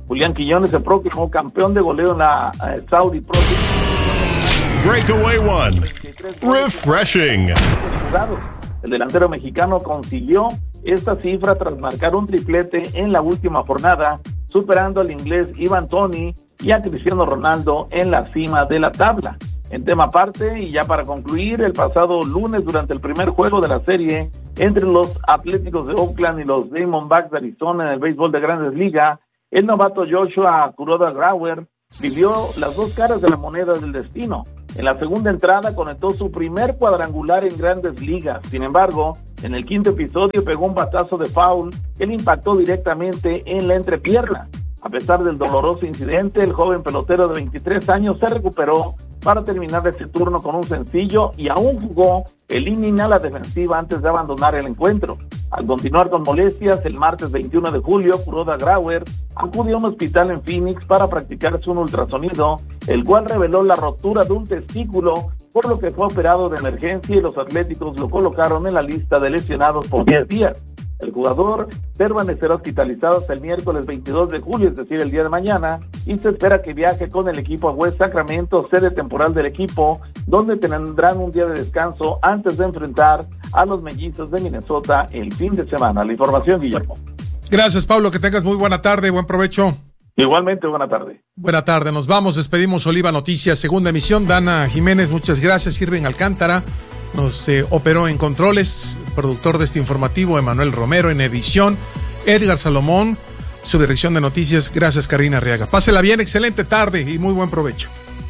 Julián Quiñones se proclamó campeón de goleo en la eh, Saudi Pro League. Breakaway One. Refreshing. El delantero mexicano consiguió esta cifra tras marcar un triplete en la última jornada, superando al inglés Ivan Toney y a Cristiano Ronaldo en la cima de la tabla. En tema aparte, y ya para concluir, el pasado lunes durante el primer juego de la serie entre los Atléticos de Oakland y los Diamondbacks de Arizona en el béisbol de Grandes Ligas, el novato Joshua Kuroda Grauer vivió las dos caras de la moneda del destino. En la segunda entrada conectó su primer cuadrangular en Grandes Ligas. Sin embargo, en el quinto episodio pegó un batazo de foul que le impactó directamente en la entrepierna. A pesar del doloroso incidente, el joven pelotero de veintitrés años se recuperó para terminar ese turno con un sencillo y aún jugó el inning a la defensiva antes de abandonar el encuentro. Al continuar con molestias, el martes veintiuno de julio, Kuroda Grauer acudió a un hospital en Phoenix para practicarse un ultrasonido, el cual reveló la rotura de un testículo, por lo que fue operado de emergencia y los Atléticos lo colocaron en la lista de lesionados por diez días. El jugador permanecerá hospitalizado hasta el miércoles veintidós de julio, es decir, el día de mañana, y se espera que viaje con el equipo a West Sacramento, sede temporal del equipo, donde tendrán un día de descanso antes de enfrentar a los Mellizos de Minnesota el fin de semana. La información, Guillermo. Gracias, Pablo, que tengas muy buena tarde, buen provecho. Igualmente, buena tarde. Buena tarde, nos vamos, despedimos Oliva Noticias, segunda emisión. Dana Jiménez, muchas gracias. Irving Alcántara nos eh, operó en controles, productor de este informativo, Emanuel Romero en edición, Edgar Salomón, subdirección de noticias. Gracias, Karina Arriaga. Pásela bien, excelente tarde y muy buen provecho.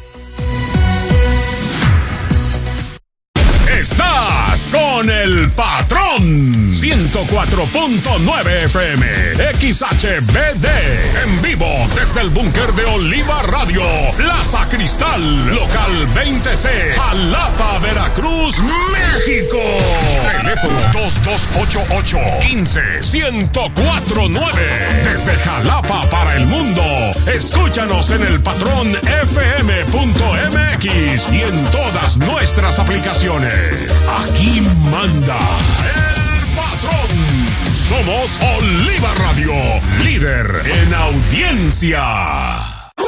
Estás con el patrón. ciento cuatro punto nueve F M, X H B D, en vivo desde el búnker de Oliva Radio, Plaza Cristal, local veinte C, Jalapa, Veracruz, México. Teléfono dos dos ocho ocho, uno cinco, uno cero cuatro nueve. Desde Jalapa para el mundo. Escúchanos en el patrón F M punto M X y en todas nuestras aplicaciones. Aquí manda el patrón. Somos Oliva Radio, líder en audiencia.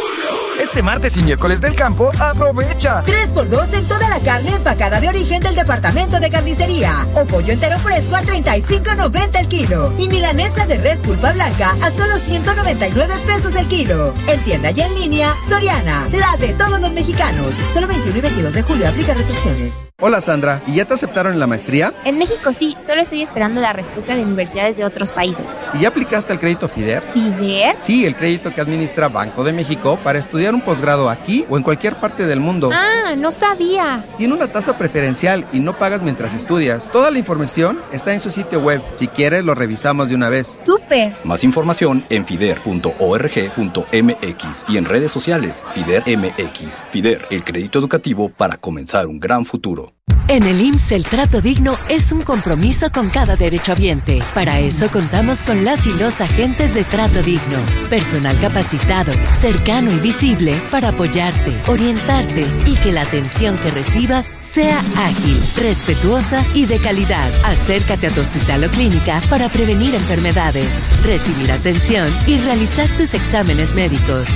Este martes y miércoles del campo, aprovecha tres por dos en toda la carne empacada de origen del departamento de carnicería. O pollo entero fresco a treinta y cinco noventa el kilo. Y milanesa de res pulpa blanca a solo ciento noventa y nueve pesos el kilo. En tienda y en línea, Soriana, la de todos los mexicanos. Solo veintiuno y veintidós de julio, aplica restricciones. Hola Sandra, ¿y ya te aceptaron en la maestría? En México sí, solo estoy esperando la respuesta de universidades de otros países. ¿Y ya aplicaste al crédito FIDER? ¿FIDER? Sí, el crédito que administra Banco de México para estudiar un posgrado aquí o en cualquier parte del mundo. Ah, no sabía. Tiene una tasa preferencial y no pagas mientras estudias. Toda la información está en su sitio web. Si quieres, lo revisamos de una vez. ¡Súper! Más información en fider punto org punto m x y en redes sociales FIDER M X. FIDER, el crédito educativo para comenzar un gran futuro. En el I M S S el trato digno es un compromiso con cada derechohabiente. Para eso contamos con las y los agentes de Trato Digno. Personal capacitado, cercano y visible para apoyarte, orientarte y que la atención que recibas sea ágil, respetuosa y de calidad. Acércate a tu hospital o clínica para prevenir enfermedades, recibir atención y realizar tus exámenes médicos.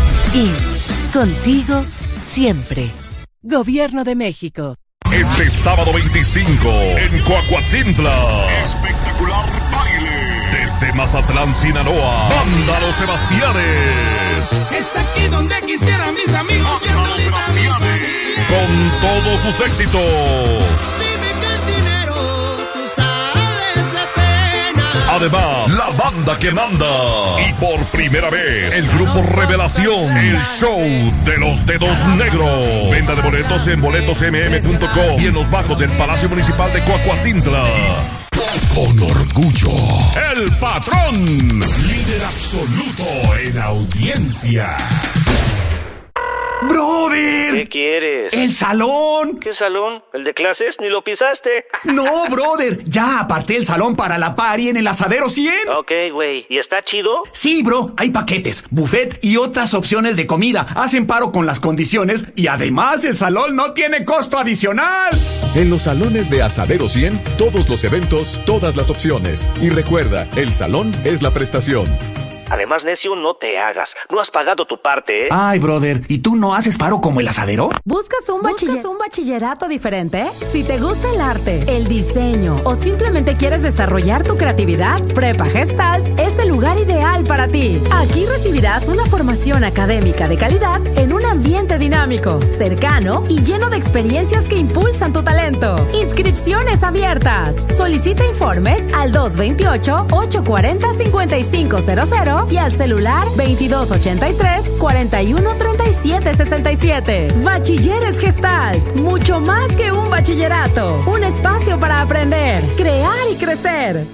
I M S S, contigo siempre. Gobierno de México. Este sábado veinticinco en Coahuatzintla. Espectacular baile. Desde Mazatlán, Sinaloa. Banda Los Sebastianes. Es aquí donde quisiera mis amigos. Banda Los Sebastianes. Con todos sus éxitos. Además, la banda que manda. Y por primera vez, el grupo Revelación. El show de los dedos negros. Venta de boletos en boletos m m punto com y en los bajos del Palacio Municipal de Coahuatzintla. Con orgullo, el patrón. Líder absoluto en audiencia. ¡Brother! ¿Qué quieres? ¡El salón! ¿Qué salón? ¿El de clases? ¿Ni lo pisaste? No, brother. Ya aparté el salón para la party en el Asadero cien. Ok, güey. ¿Y está chido? Sí, bro. Hay paquetes, buffet y otras opciones de comida. Hacen paro con las condiciones y además el salón no tiene costo adicional. En los salones de Asadero cien, todos los eventos, todas las opciones. Y recuerda, el salón es la prestación. Además, necio, no te hagas. No has pagado tu parte, ¿eh? Ay, brother, ¿y tú no haces paro como el asadero? ¿Buscas un, bachiller- un bachillerato diferente? Si te gusta el arte, el diseño o simplemente quieres desarrollar tu creatividad, Prepa Gestalt es el lugar ideal para ti. Aquí recibirás una formación académica de calidad en un ambiente dinámico, cercano y lleno de experiencias que impulsan tu talento. Inscripciones abiertas. Solicita informes al dos veintiocho, ochocientos cuarenta, cincuenta y cinco cero cero y al celular veintidós ochenta y tres, cuarenta y uno, treinta y siete sesenta y siete. Bachilleres Gestalt, mucho más que un bachillerato. Un espacio para aprender, crear y crecer.